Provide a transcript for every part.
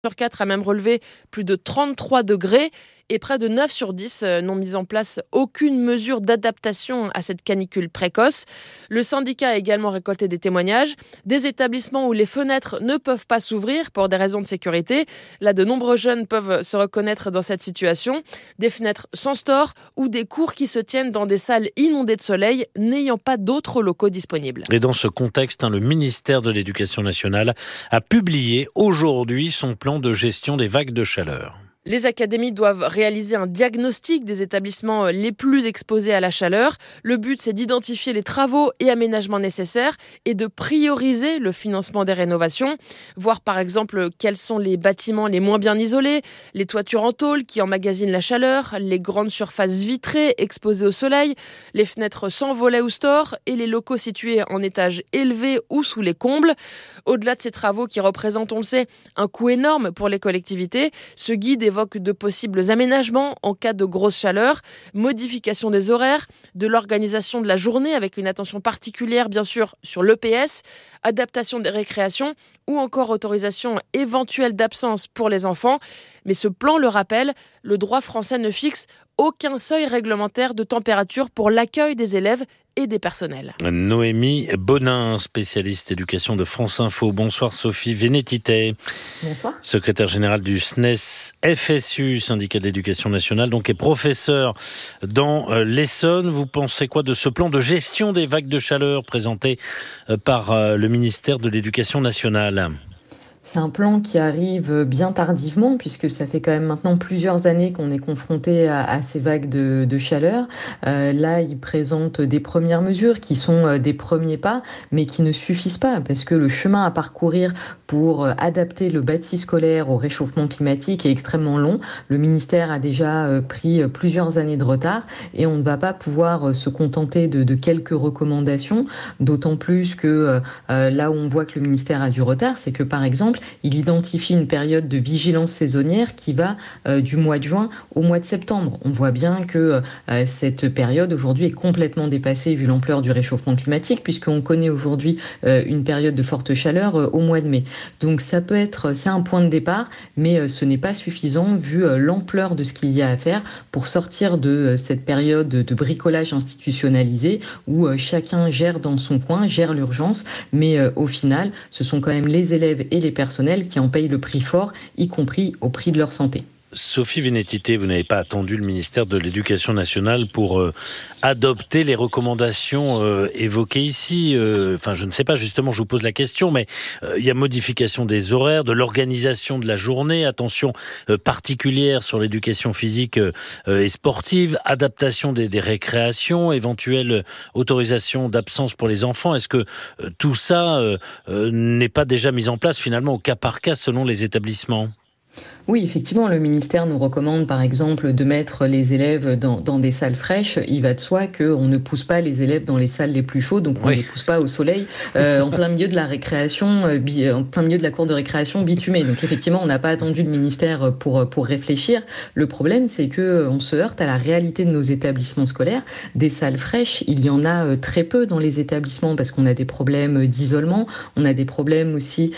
sur 4 a même relevé plus de 33 degrés et près de 9 sur 10 n'ont mis en place aucune mesure d'adaptation à cette canicule précoce. Le syndicat a également récolté des témoignages des établissements où les fenêtres ne peuvent pas s'ouvrir pour des raisons de sécurité. Là, de nombreux jeunes peuvent se reconnaître dans cette situation. Des fenêtres sans store ou des cours qui se tiennent dans des salles inondées de soleil, n'ayant pas d'autres locaux disponibles. Et dans ce contexte, le ministère de l'Éducation nationale a publié aujourd'hui son plan de gestion des vagues de chaleur. Les académies doivent réaliser un diagnostic des établissements les plus exposés à la chaleur. Le but, c'est d'identifier les travaux et aménagements nécessaires et de prioriser le financement des rénovations. Voir par exemple quels sont les bâtiments les moins bien isolés, les toitures en tôle qui emmagasinent la chaleur, les grandes surfaces vitrées exposées au soleil, les fenêtres sans volets ou stores et les locaux situés en étage élevé ou sous les combles. Au-delà de ces travaux qui représentent, on le sait, un coût énorme pour les collectivités, ce guide évoque de possibles aménagements en cas de grosse chaleur, modification des horaires, de l'organisation de la journée avec une attention particulière bien sûr sur l'EPS, adaptation des récréations ou encore autorisation éventuelle d'absence pour les enfants. Mais ce plan le rappelle, le droit français ne fixe aucun seuil réglementaire de température pour l'accueil des élèves et des personnels. Noémie Bonin, spécialiste éducation de France Info. Bonsoir Sophie Vénétité. Bonsoir. Secrétaire générale du SNES FSU, syndicat d'éducation nationale, donc est professeur dans l'Essonne. Vous pensez quoi de ce plan de gestion des vagues de chaleur présenté par le ministère de l'Éducation nationale ? C'est un plan qui arrive bien tardivement puisque ça fait quand même maintenant plusieurs années qu'on est confronté à ces vagues de chaleur. Là, il présente des premières mesures qui sont des premiers pas, mais qui ne suffisent pas parce que le chemin à parcourir pour adapter le bâti scolaire au réchauffement climatique est extrêmement long. Le ministère a déjà pris plusieurs années de retard et on ne va pas pouvoir se contenter de quelques recommandations, d'autant plus que là où on voit que le ministère a du retard, c'est que par exemple, il identifie une période de vigilance saisonnière qui va du mois de juin au mois de septembre. On voit bien que cette période aujourd'hui est complètement dépassée vu l'ampleur du réchauffement climatique puisqu'on connaît aujourd'hui une période de forte chaleur au mois de mai. Donc c'est un point de départ, mais ce n'est pas suffisant vu l'ampleur de ce qu'il y a à faire pour sortir de cette période de bricolage institutionnalisé où chacun gère dans son coin, gère l'urgence, mais au final, ce sont quand même les élèves et les personnels qui en payent le prix fort, y compris au prix de leur santé. Sophie Vénétité, vous n'avez pas attendu le ministère de l'Éducation nationale pour adopter les recommandations évoquées ici. Je ne sais pas, justement, je vous pose la question, mais il y a modification des horaires, de l'organisation de la journée, attention particulière sur l'éducation physique et sportive, adaptation des récréations, éventuelle autorisation d'absence pour les enfants. Est-ce que tout ça n'est pas déjà mis en place finalement au cas par cas selon les établissements ? Oui, effectivement, le ministère nous recommande par exemple de mettre les élèves dans des salles fraîches. Il va de soi qu'on ne pousse pas les élèves dans les salles les plus chaudes, donc on ne les pousse pas au soleil en plein milieu de la récréation, en plein milieu de la cour de récréation bitumée. Donc effectivement, on n'a pas attendu le ministère pour réfléchir. Le problème, c'est qu'on se heurte à la réalité de nos établissements scolaires. Des salles fraîches, il y en a très peu dans les établissements parce qu'on a des problèmes d'isolement, on a des problèmes aussi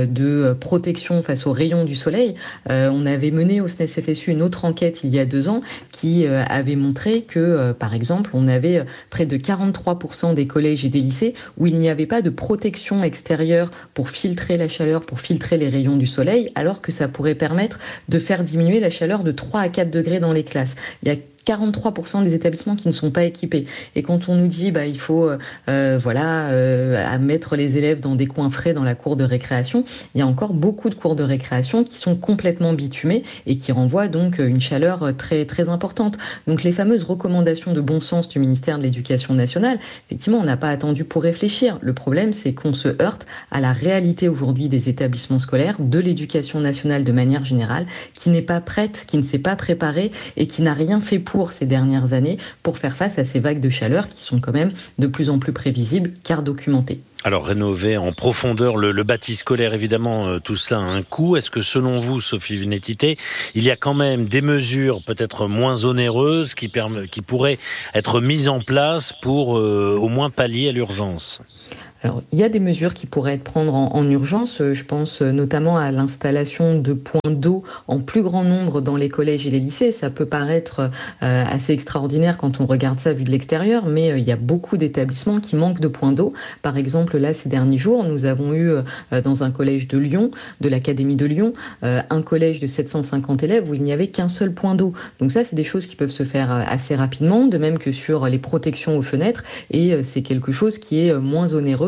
de protection face aux rayons du soleil. On avait mené au SNES FSU une autre enquête il y a 2 ans qui avait montré que, par exemple, on avait près de 43% des collèges et des lycées où il n'y avait pas de protection extérieure pour filtrer la chaleur, pour filtrer les rayons du soleil, alors que ça pourrait permettre de faire diminuer la chaleur de 3 à 4 degrés dans les classes. Il y a 43% des établissements qui ne sont pas équipés. Et quand on nous dit il faut mettre les élèves dans des coins frais dans la cour de récréation, il y a encore beaucoup de cours de récréation qui sont complètement bitumés et qui renvoient donc une chaleur très, très importante. Donc les fameuses recommandations de bon sens du ministère de l'Éducation nationale, effectivement, on n'a pas attendu pour réfléchir. Le problème, c'est qu'on se heurte à la réalité aujourd'hui des établissements scolaires, de l'éducation nationale de manière générale, qui n'est pas prête, qui ne s'est pas préparée et qui n'a rien fait pour ces dernières années pour faire face à ces vagues de chaleur qui sont quand même de plus en plus prévisibles car documentées. Alors rénover en profondeur le bâti scolaire, évidemment, tout cela a un coût. Est-ce que selon vous, Sophie Vénétité, il y a quand même des mesures peut-être moins onéreuses qui pourraient être mises en place pour au moins pallier à l'urgence ? Alors, il y a des mesures qui pourraient être prises en urgence. Je pense notamment à l'installation de points d'eau en plus grand nombre dans les collèges et les lycées. Ça peut paraître assez extraordinaire quand on regarde ça vu de l'extérieur, mais il y a beaucoup d'établissements qui manquent de points d'eau. Par exemple, là, ces derniers jours, nous avons eu dans un collège de Lyon, de l'Académie de Lyon, un collège de 750 élèves où il n'y avait qu'un seul point d'eau. Donc ça, c'est des choses qui peuvent se faire assez rapidement, de même que sur les protections aux fenêtres, et c'est quelque chose qui est moins onéreux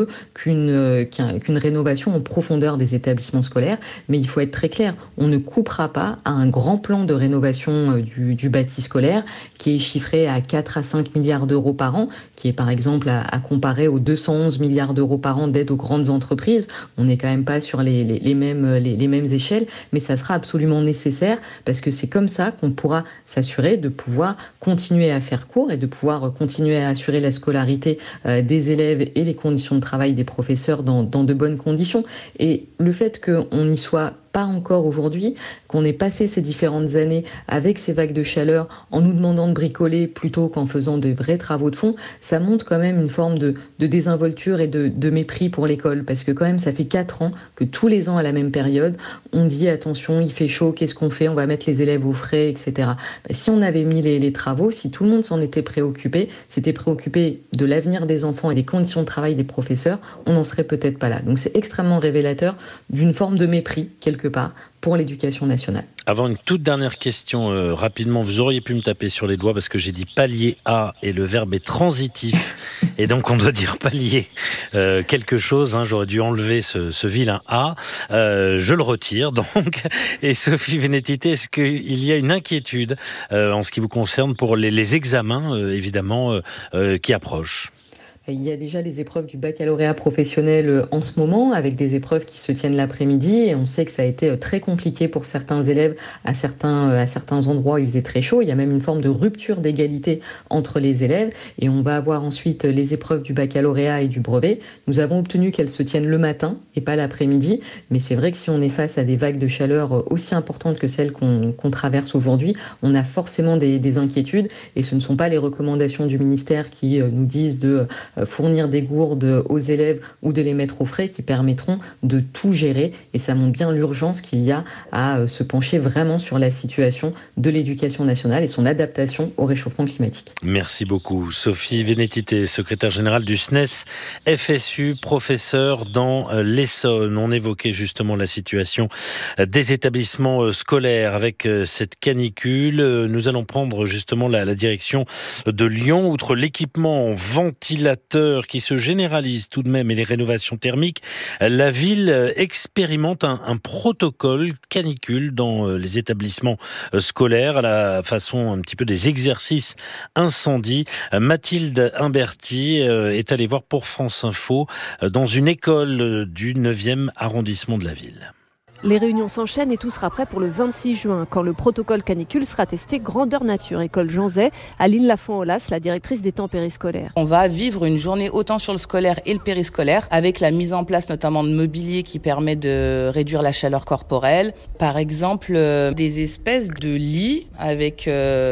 qu'une rénovation en profondeur des établissements scolaires. Mais il faut être très clair, on ne coupera pas à un grand plan de rénovation du bâti scolaire qui est chiffré à 4 à 5 milliards d'euros par an, qui est par exemple à comparer aux 211 milliards d'euros par an d'aide aux grandes entreprises. On n'est quand même pas sur les mêmes échelles, mais ça sera absolument nécessaire parce que c'est comme ça qu'on pourra s'assurer de pouvoir continuer à faire cours et de pouvoir continuer à assurer la scolarité des élèves et les conditions de travail des professeurs dans de bonnes conditions. Et le fait qu'on n'y soit pas encore aujourd'hui, qu'on ait passé ces différentes années avec ces vagues de chaleur en nous demandant de bricoler plutôt qu'en faisant de vrais travaux de fond, ça montre quand même une forme de désinvolture et de mépris pour l'école, parce que quand même ça fait 4 ans que tous les ans à la même période, on dit attention, il fait chaud, qu'est-ce qu'on fait? On va mettre les élèves au frais, etc. Si on avait mis les travaux, si tout le monde s'en était préoccupé, s'était préoccupé de l'avenir des enfants et des conditions de travail des professeurs, on n'en serait peut-être pas là. Donc c'est extrêmement révélateur d'une forme de mépris, quelque part, pour l'éducation nationale. Avant une toute dernière question, rapidement, vous auriez pu me taper sur les doigts parce que j'ai dit palier à et le verbe est transitif et donc on doit dire palier quelque chose, hein, j'aurais dû enlever ce vilain a, je le retire donc. Et Sophie Vénétité, est-ce qu'il y a une inquiétude en ce qui vous concerne pour les examens évidemment qui approchent? Il y a déjà les épreuves du baccalauréat professionnel en ce moment, avec des épreuves qui se tiennent l'après-midi. Et on sait que ça a été très compliqué pour certains élèves à certains endroits où il faisait très chaud. Il y a même une forme de rupture d'égalité entre les élèves. Et on va avoir ensuite les épreuves du baccalauréat et du brevet. Nous avons obtenu qu'elles se tiennent le matin et pas l'après-midi. Mais c'est vrai que si on est face à des vagues de chaleur aussi importantes que celles qu'on traverse aujourd'hui, on a forcément des inquiétudes. Et ce ne sont pas les recommandations du ministère qui nous disent de fournir des gourdes aux élèves ou de les mettre au frais qui permettront de tout gérer. Et ça montre bien l'urgence qu'il y a à se pencher vraiment sur la situation de l'éducation nationale et son adaptation au réchauffement climatique. Merci beaucoup. Sophie Vénétité, secrétaire générale du SNES FSU, professeure dans l'Essonne. On évoquait justement la situation des établissements scolaires avec cette canicule. Nous allons prendre justement la direction de Lyon. Outre l'équipement en ventilateur qui se généralise tout de même et les rénovations thermiques, la ville expérimente un protocole canicule dans les établissements scolaires à la façon un petit peu des exercices incendie. Mathilde Imberti est allée voir pour France Info dans une école du 9e arrondissement de la ville. Les réunions s'enchaînent et tout sera prêt pour le 26 juin, quand le protocole canicule sera testé grandeur nature. École Jean Zay, Aline Lafont-Olas, la directrice des temps périscolaires. On va vivre une journée autant sur le scolaire et le périscolaire, avec la mise en place notamment de mobilier qui permet de réduire la chaleur corporelle. Par exemple, des espèces de lits avec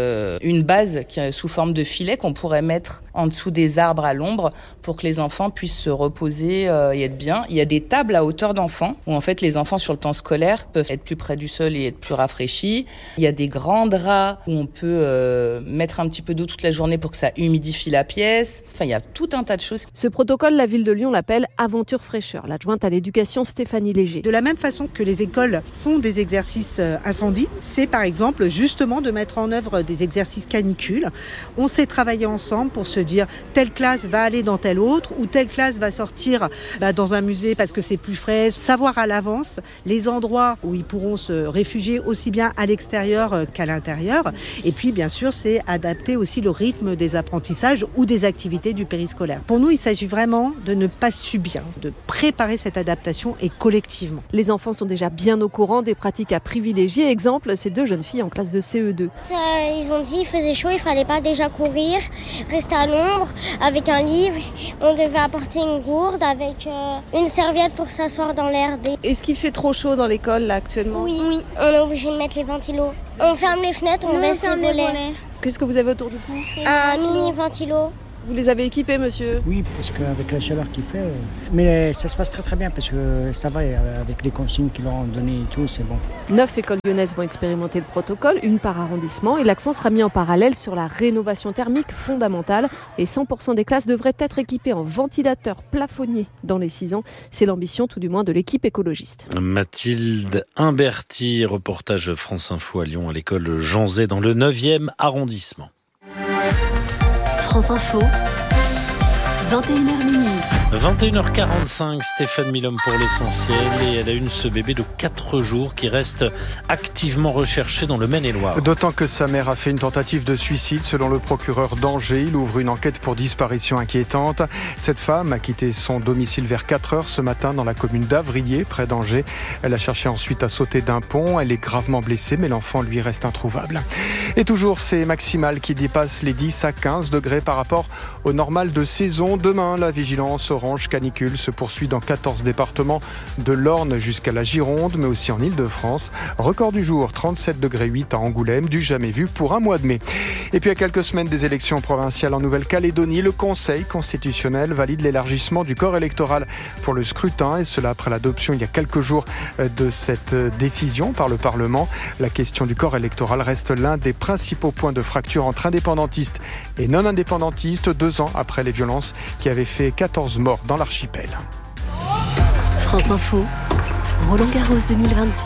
une base qui est sous forme de filet qu'on pourrait mettre en dessous des arbres à l'ombre pour que les enfants puissent se reposer et être bien. Il y a des tables à hauteur d'enfants où en fait les enfants sur le temps scolaire peuvent être plus près du sol et être plus rafraîchis. Il y a des grands draps où on peut mettre un petit peu d'eau toute la journée pour que ça humidifie la pièce. Enfin, il y a tout un tas de choses. Ce protocole, la ville de Lyon l'appelle Aventure Fraîcheur. L'adjointe à l'éducation Stéphanie Léger. De la même façon que les écoles font des exercices incendie, c'est par exemple justement de mettre en œuvre des exercices canicules. On s'est travaillé ensemble pour se dire telle classe va aller dans telle autre ou telle classe va sortir dans un musée parce que c'est plus frais. Savoir à l'avance les endroits où ils pourront se réfugier aussi bien à l'extérieur qu'à l'intérieur. Et puis bien sûr, c'est adapter aussi le rythme des apprentissages ou des activités du périscolaire. Pour nous, il s'agit vraiment de ne pas subir, de préparer cette adaptation et collectivement. Les enfants sont déjà bien au courant des pratiques à privilégier. Exemple, ces 2 jeunes filles en classe de CE2. Ils ont dit qu'il faisait chaud, il fallait pas déjà courir, rester à l'ombre avec un livre. On devait apporter une gourde avec une serviette pour s'asseoir dans l'herbe. Est-ce qu'il fait trop chaud dans l'école là actuellement? Oui, on est obligé de mettre les ventilos. On ferme les fenêtres, on baisse les volets. Qu'est-ce que vous avez autour du cou? Un mini ventilo. Vous les avez équipés, monsieur ? Oui, parce qu'avec la chaleur qu'il fait... Mais ça se passe très très bien parce que ça va, avec les consignes qu'ils leur ont données et tout, c'est bon. 9 écoles lyonnaises vont expérimenter le protocole, une par arrondissement, et l'accent sera mis en parallèle sur la rénovation thermique fondamentale. Et 100% des classes devraient être équipées en ventilateurs plafonniers dans les 6 ans. C'est l'ambition tout du moins de l'équipe écologiste. Mathilde Imberti, reportage France Info à Lyon, à l'école Jean Zay dans le 9e arrondissement. France Info, 21h minuit. 21h45, Stéphane Milhomme pour l'essentiel, et elle a une ce bébé de 4 jours qui reste activement recherché dans le Maine-et-Loire. D'autant que sa mère a fait une tentative de suicide selon le procureur d'Angers. Il ouvre une enquête pour disparition inquiétante. Cette femme a quitté son domicile vers 4h ce matin dans la commune d'Avrier, près d'Angers. Elle a cherché ensuite à sauter d'un pont. Elle est gravement blessée, mais l'enfant lui reste introuvable. Et toujours ces maximales qui dépassent les 10 à 15 degrés par rapport au normal de saison. Demain, la vigilance orange canicule se poursuit dans 14 départements, de l'Orne jusqu'à la Gironde, mais aussi en Île-de-France. Record du jour, 37,8 degrés à Angoulême, du jamais vu pour un mois de mai. Et puis à quelques semaines des élections provinciales en Nouvelle-Calédonie, le Conseil constitutionnel valide l'élargissement du corps électoral pour le scrutin, et cela après l'adoption il y a quelques jours de cette décision par le Parlement. La question du corps électoral reste l'un des principaux points de fracture entre indépendantistes et non-indépendantistes, 2 ans après les violences qui avaient fait 14 morts dans l'archipel. France Info, Roland-Garros 2026.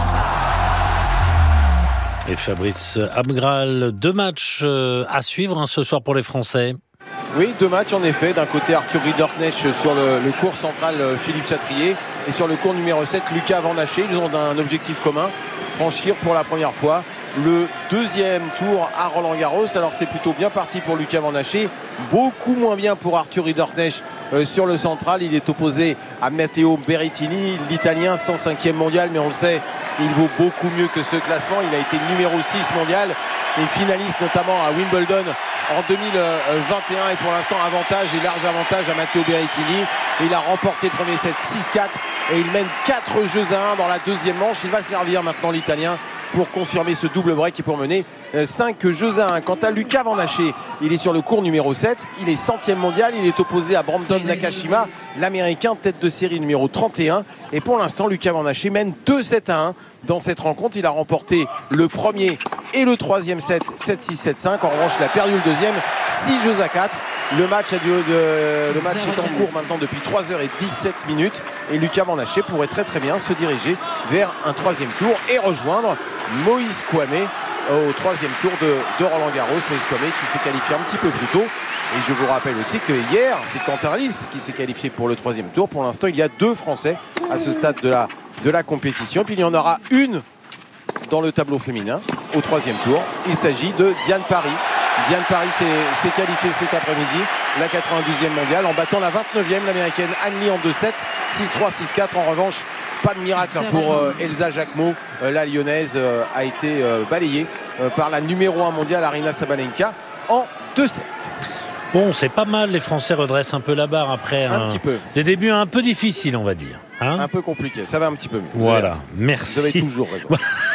Et Fabrice Abgral, 2 matchs à suivre ce soir pour les Français. Oui, 2 matchs en effet. D'un côté, Arthur Ridderknecht sur le court central, Philippe Chatrier. Et sur le court numéro 7, Lucas Van Haché. Ils ont un objectif commun, franchir pour la première fois le 2e tour à Roland-Garros. Alors c'est plutôt bien parti pour Lucas Van Haché, beaucoup moins bien pour Arthur Ridderknecht sur le central. Il est opposé à Matteo Berrettini, l'Italien 105e mondial, mais on le sait, il vaut beaucoup mieux que ce classement. Il a été numéro 6 mondial et finaliste notamment à Wimbledon en 2021, et pour l'instant large avantage à Matteo Berrettini. Il a remporté le premier set 6-4 et il mène 4 jeux à 1 dans la 2e manche. Il va servir maintenant l'Italien pour confirmer ce double break et pour mener 5 jeux à 1. Quant à Lucas Van Haché, il est sur le court numéro 7, il est 100e mondial, il est opposé à Brandon Nakashima, l'Américain tête de série numéro 31, et pour l'instant Lucas Van Haché mène 2-7 à 1 dans cette rencontre. Il a remporté le premier et le 3e set 7-6, 7-5. En revanche, il a perdu le 2e 6 jeux à 4. Le match est en cours maintenant depuis 3h17 et Lucas Van Haché pourrait très très bien se diriger vers un 3e tour et rejoindre Moïse Kouamé au 3e tour de Roland-Garros. Moïse Kouamé qui s'est qualifié un petit peu plus tôt. Et je vous rappelle aussi que hier, c'est Quentin Lys qui s'est qualifié pour le 3e tour. Pour l'instant, il y a 2 Français à ce stade de la compétition. Puis il y en aura une dans le tableau féminin au 3e tour. Il s'agit de Diane Paris. Diane Paris s'est qualifiée cet après-midi, la 92e mondiale, en battant la 29e, l'américaine Anne Lee en 2-7, 6-3, 6-4. En revanche, pas de miracle pour Elsa Jacquemot. La lyonnaise a été balayée par la numéro 1 mondiale Aryna Sabalenka en 2-7. Bon, c'est pas mal, les Français redressent un peu la barre après des débuts un peu difficiles, on va dire. Un peu compliqué, ça va un petit peu mieux. Voilà, merci. Vous avez toujours raison.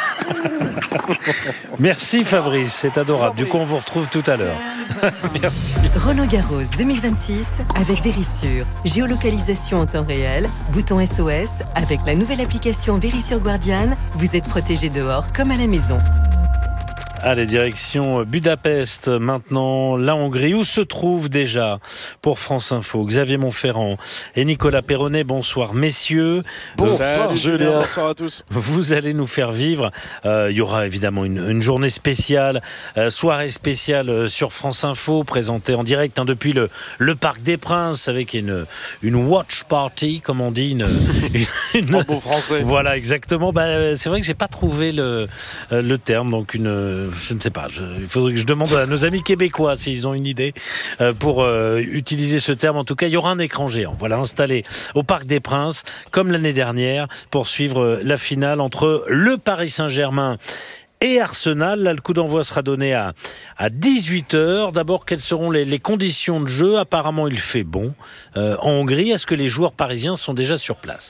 Merci Fabrice, c'est adorable. Du coup, on vous retrouve tout à l'heure. Merci. Roland-Garros 2026 avec Verisure. Géolocalisation en temps réel, bouton SOS. Avec la nouvelle application Verisure Guardian, vous êtes protégé dehors comme à la maison. Allez, direction Budapest, maintenant la Hongrie, où se trouve déjà, pour France Info, Xavier Montferrand et Nicolas Perronnet. Bonsoir messieurs. Bonsoir Julien, bonsoir à tous. Vous allez nous faire vivre, il y aura évidemment une journée spéciale, soirée spéciale sur France Info, présentée en direct depuis le Parc des Princes, avec une watch party, comme on dit, une en beau français. Voilà, exactement. C'est vrai que j'ai pas trouvé le terme, donc je ne sais pas, il faudrait que je demande à nos amis québécois s'ils ont une idée pour utiliser ce terme. En tout cas, il y aura un écran géant, installé au Parc des Princes, comme l'année dernière, pour suivre la finale entre le Paris Saint-Germain et Arsenal. Là, le coup d'envoi sera donné à 18h. D'abord, quelles seront les conditions de jeu ? Apparemment, il fait bon en Hongrie. Est-ce que les joueurs parisiens sont déjà sur place ?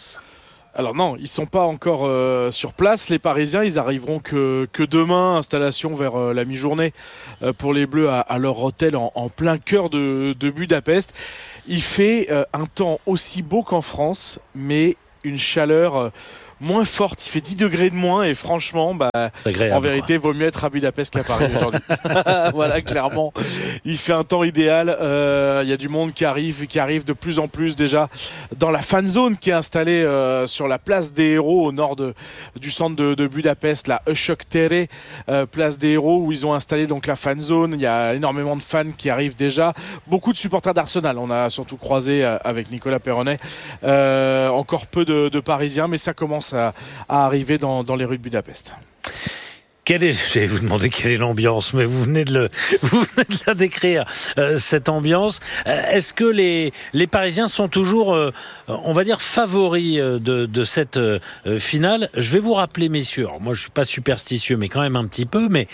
Alors non, ils ne sont pas encore sur place. Les Parisiens, ils arriveront que demain. Installation vers la mi-journée pour les Bleus à leur hôtel en plein cœur de Budapest. Il fait un temps aussi beau qu'en France, mais une chaleur moins forte. Il fait 10 degrés de moins et franchement, en vérité, vaut mieux être à Budapest qu'à Paris aujourd'hui. Voilà, clairement. Il fait un temps idéal. Il y a du monde qui arrive de plus en plus déjà dans la fan zone qui est installée sur la place des Héros au nord du centre de Budapest, la Öszök Tere, place des Héros, où ils ont installé donc la fan zone. Il y a énormément de fans qui arrivent déjà. Beaucoup de supporters d'Arsenal. On a surtout croisé avec Nicolas Perronnet. Encore peu de Parisiens, mais ça commence à arriver dans les rues de Budapest. J'allais vous demander quelle est l'ambiance, mais vous venez de la décrire, cette ambiance. Est-ce que les Parisiens sont toujours, on va dire, favoris de cette finale? Je vais vous rappeler, messieurs, alors moi je suis pas superstitieux, mais quand même un petit peu, mais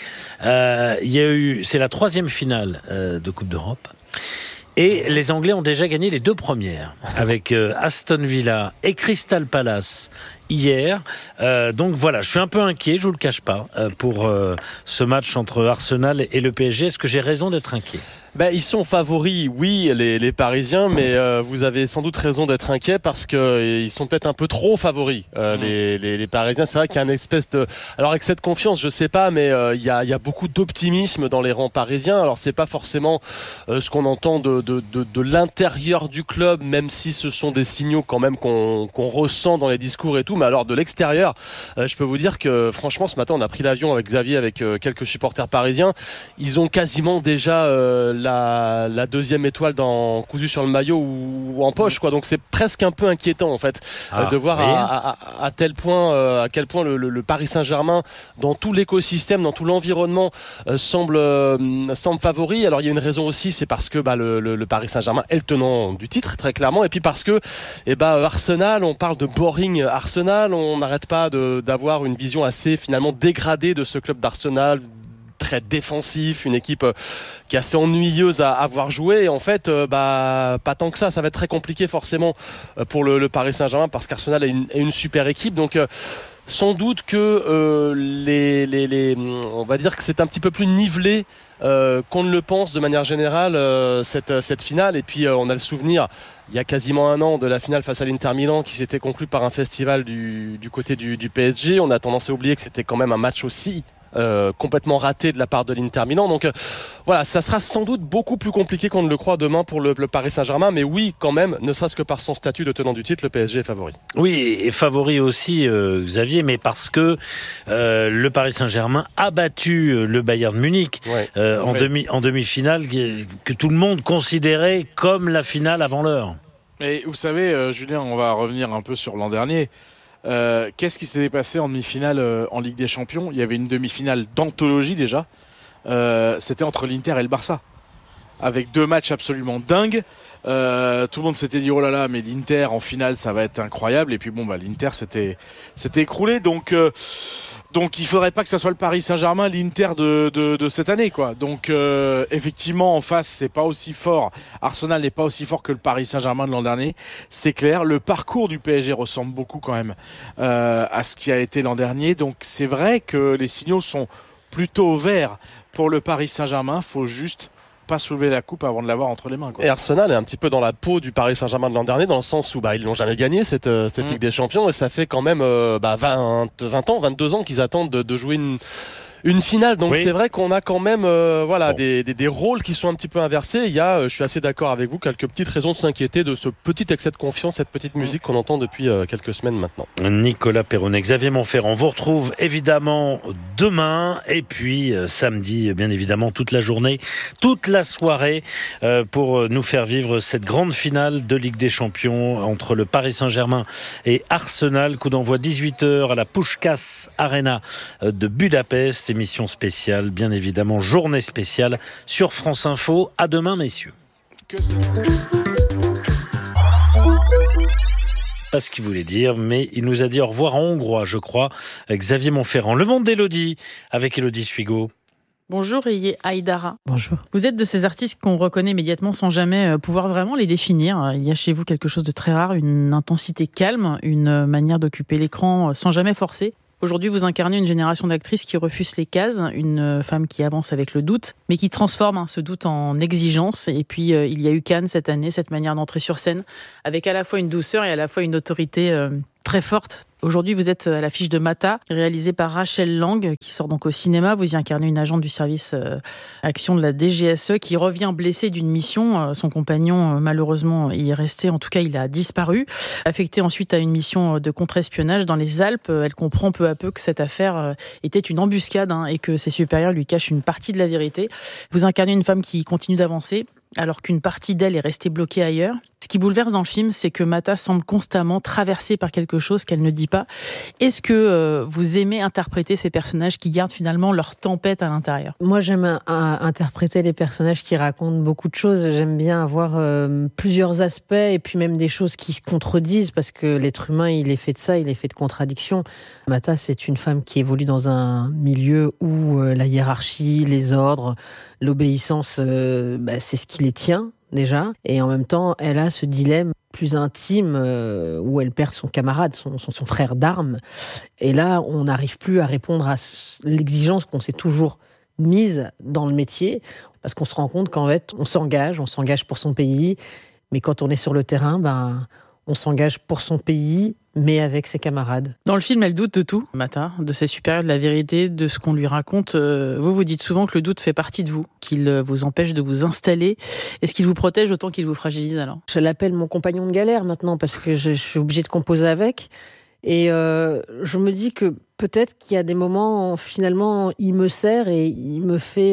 c'est la 3e finale de Coupe d'Europe. Et les Anglais ont déjà gagné les 2 premières, avec Aston Villa et Crystal Palace hier. Donc voilà, je suis un peu inquiet, je vous le cache pas, pour ce match entre Arsenal et le PSG. Est-ce que j'ai raison d'être inquiet ? Ils sont favoris, oui, les Parisiens, mais vous avez sans doute raison d'être inquiet parce qu'ils sont peut-être un peu trop favoris, les Parisiens. C'est vrai qu'il y a une espèce de... Alors avec cette confiance, je sais pas, mais il y a beaucoup d'optimisme dans les rangs parisiens. Alors c'est pas forcément ce qu'on entend de l'intérieur du club, même si ce sont des signaux quand même qu'on ressent dans les discours et tout. Mais alors de l'extérieur, je peux vous dire que franchement, ce matin, on a pris l'avion avec Xavier, avec quelques supporters parisiens. Ils ont quasiment déjà... la 2e étoile cousue sur le maillot ou en poche, quoi. Donc c'est presque un peu inquiétant en fait de voir à quel point le Paris Saint-Germain dans tout l'écosystème, dans tout l'environnement semble favori. Alors il y a une raison aussi, c'est parce que le Paris Saint-Germain est le tenant du titre très clairement, et puis parce que Arsenal, on parle de boring Arsenal, on n'arrête pas d'avoir une vision assez finalement dégradée de ce club d'Arsenal, très défensif, une équipe qui est assez ennuyeuse à avoir joué. Et en fait, pas tant que ça. Ça va être très compliqué forcément pour le Paris Saint-Germain parce qu'Arsenal est une super équipe. Donc sans doute que on va dire que c'est un petit peu plus nivelé qu'on ne le pense de manière générale cette finale. Et puis on a le souvenir il y a quasiment un an de la finale face à l'Inter Milan qui s'était conclue par un festival du côté du PSG. On a tendance à oublier que c'était quand même un match aussi complètement raté de la part de l'Inter Milan. Donc voilà, ça sera sans doute beaucoup plus compliqué qu'on ne le croit demain pour le Paris Saint-Germain, mais oui, quand même, ne serait-ce que par son statut de tenant du titre, le PSG est favori. Oui, et favori aussi, Xavier, mais parce que le Paris Saint-Germain a battu le Bayern Munich en demi-finale, que tout le monde considérait comme la finale avant l'heure. Et vous savez, Julien, on va revenir un peu sur l'an dernier. Qu'est-ce qui s'était passé en demi-finale en Ligue des Champions? Il y avait une demi-finale d'anthologie déjà. C'était entre l'Inter et le Barça, avec 2 matchs absolument dingues. Tout le monde s'était dit oh là là, mais l'Inter en finale ça va être incroyable. Et puis l'Inter s'était écroulé. Donc il faudrait pas que ça soit le Paris Saint-Germain, l'Inter de cette année, quoi. Donc effectivement en face c'est pas aussi fort. Arsenal n'est pas aussi fort que le Paris Saint-Germain de l'an dernier, c'est clair. Le parcours du PSG ressemble beaucoup quand même à ce qui a été l'an dernier. Donc c'est vrai que les signaux sont plutôt verts pour le Paris Saint-Germain. Faut juste pas soulever la coupe avant de l'avoir entre les mains, quoi. Et Arsenal est un petit peu dans la peau du Paris Saint-Germain de l'an dernier, dans le sens où ils l'ont jamais gagné cette Ligue des Champions, et ça fait quand même 22 ans qu'ils attendent de jouer une finale. Donc c'est vrai qu'on a quand même des rôles qui sont un petit peu inversés. Il y a, je suis assez d'accord avec vous, quelques petites raisons de s'inquiéter de ce petit excès de confiance, cette petite musique qu'on entend depuis quelques semaines maintenant. Nicolas Perronnet, Xavier Monferrand, on vous retrouve évidemment demain et puis samedi, bien évidemment, toute la journée, toute la soirée pour nous faire vivre cette grande finale de Ligue des Champions entre le Paris Saint-Germain et Arsenal. Coup d'envoi 18h à la Puskás Arena de Budapest. Émission spéciale, bien évidemment, journée spéciale sur France Info. À demain, messieurs. Pas ce qu'il voulait dire, mais il nous a dit au revoir en hongrois, je crois. Xavier Monferrand. Le monde d'Élodie, avec Élodie Suigo. Bonjour Eyé Aïdara. Bonjour. Vous êtes de ces artistes qu'on reconnaît immédiatement sans jamais pouvoir vraiment les définir. Il y a chez vous quelque chose de très rare, une intensité calme, une manière d'occuper l'écran sans jamais forcer. Aujourd'hui, vous incarnez une génération d'actrices qui refusent les cases, une femme qui avance avec le doute, mais qui transforme ce doute en exigence. Et puis, il y a eu Cannes cette année, cette manière d'entrer sur scène, avec à la fois une douceur et à la fois une autorité très forte. Aujourd'hui, vous êtes à l'affiche de Mata, réalisée par Rachel Lang, qui sort donc au cinéma. Vous y incarnez une agente du service action de la DGSE qui revient blessée d'une mission. Son compagnon, malheureusement, y est resté. En tout cas, il a disparu. Affectée ensuite à une mission de contre-espionnage dans les Alpes, elle comprend peu à peu que cette affaire était une embuscade et que ses supérieurs lui cachent une partie de la vérité. Vous incarnez une femme qui continue d'avancer, alors qu'une partie d'elle est restée bloquée ailleurs. Ce qui bouleverse dans le film, c'est que Mata semble constamment traversée par quelque chose qu'elle ne dit pas. Est-ce que vous aimez interpréter ces personnages qui gardent finalement leur tempête à l'intérieur ? Moi, j'aime interpréter les personnages qui racontent beaucoup de choses. J'aime bien avoir plusieurs aspects et puis même des choses qui se contredisent parce que l'être humain, il est fait de ça, il est fait de contradictions. Mata, c'est une femme qui évolue dans un milieu où la hiérarchie, les ordres, l'obéissance, c'est ce qui les tient déjà. Et en même temps, elle a ce dilemme plus intime où elle perd son camarade, son frère d'armes. Et là, on n'arrive plus à répondre à l'exigence qu'on s'est toujours mise dans le métier parce qu'on se rend compte qu'en fait, on s'engage pour son pays. Mais quand on est sur le terrain, on s'engage pour son pays, mais avec ses camarades. Dans le film, elle doute de tout, Mata, de ses supérieurs, de la vérité, de ce qu'on lui raconte. Vous dites souvent que le doute fait partie de vous, qu'il vous empêche de vous installer. Est-ce qu'il vous protège autant qu'il vous fragilise alors ? Je l'appelle mon compagnon de galère maintenant parce que je suis obligée de composer avec. Et je me dis que peut-être qu'il y a des moments, finalement, il me sert et il me fait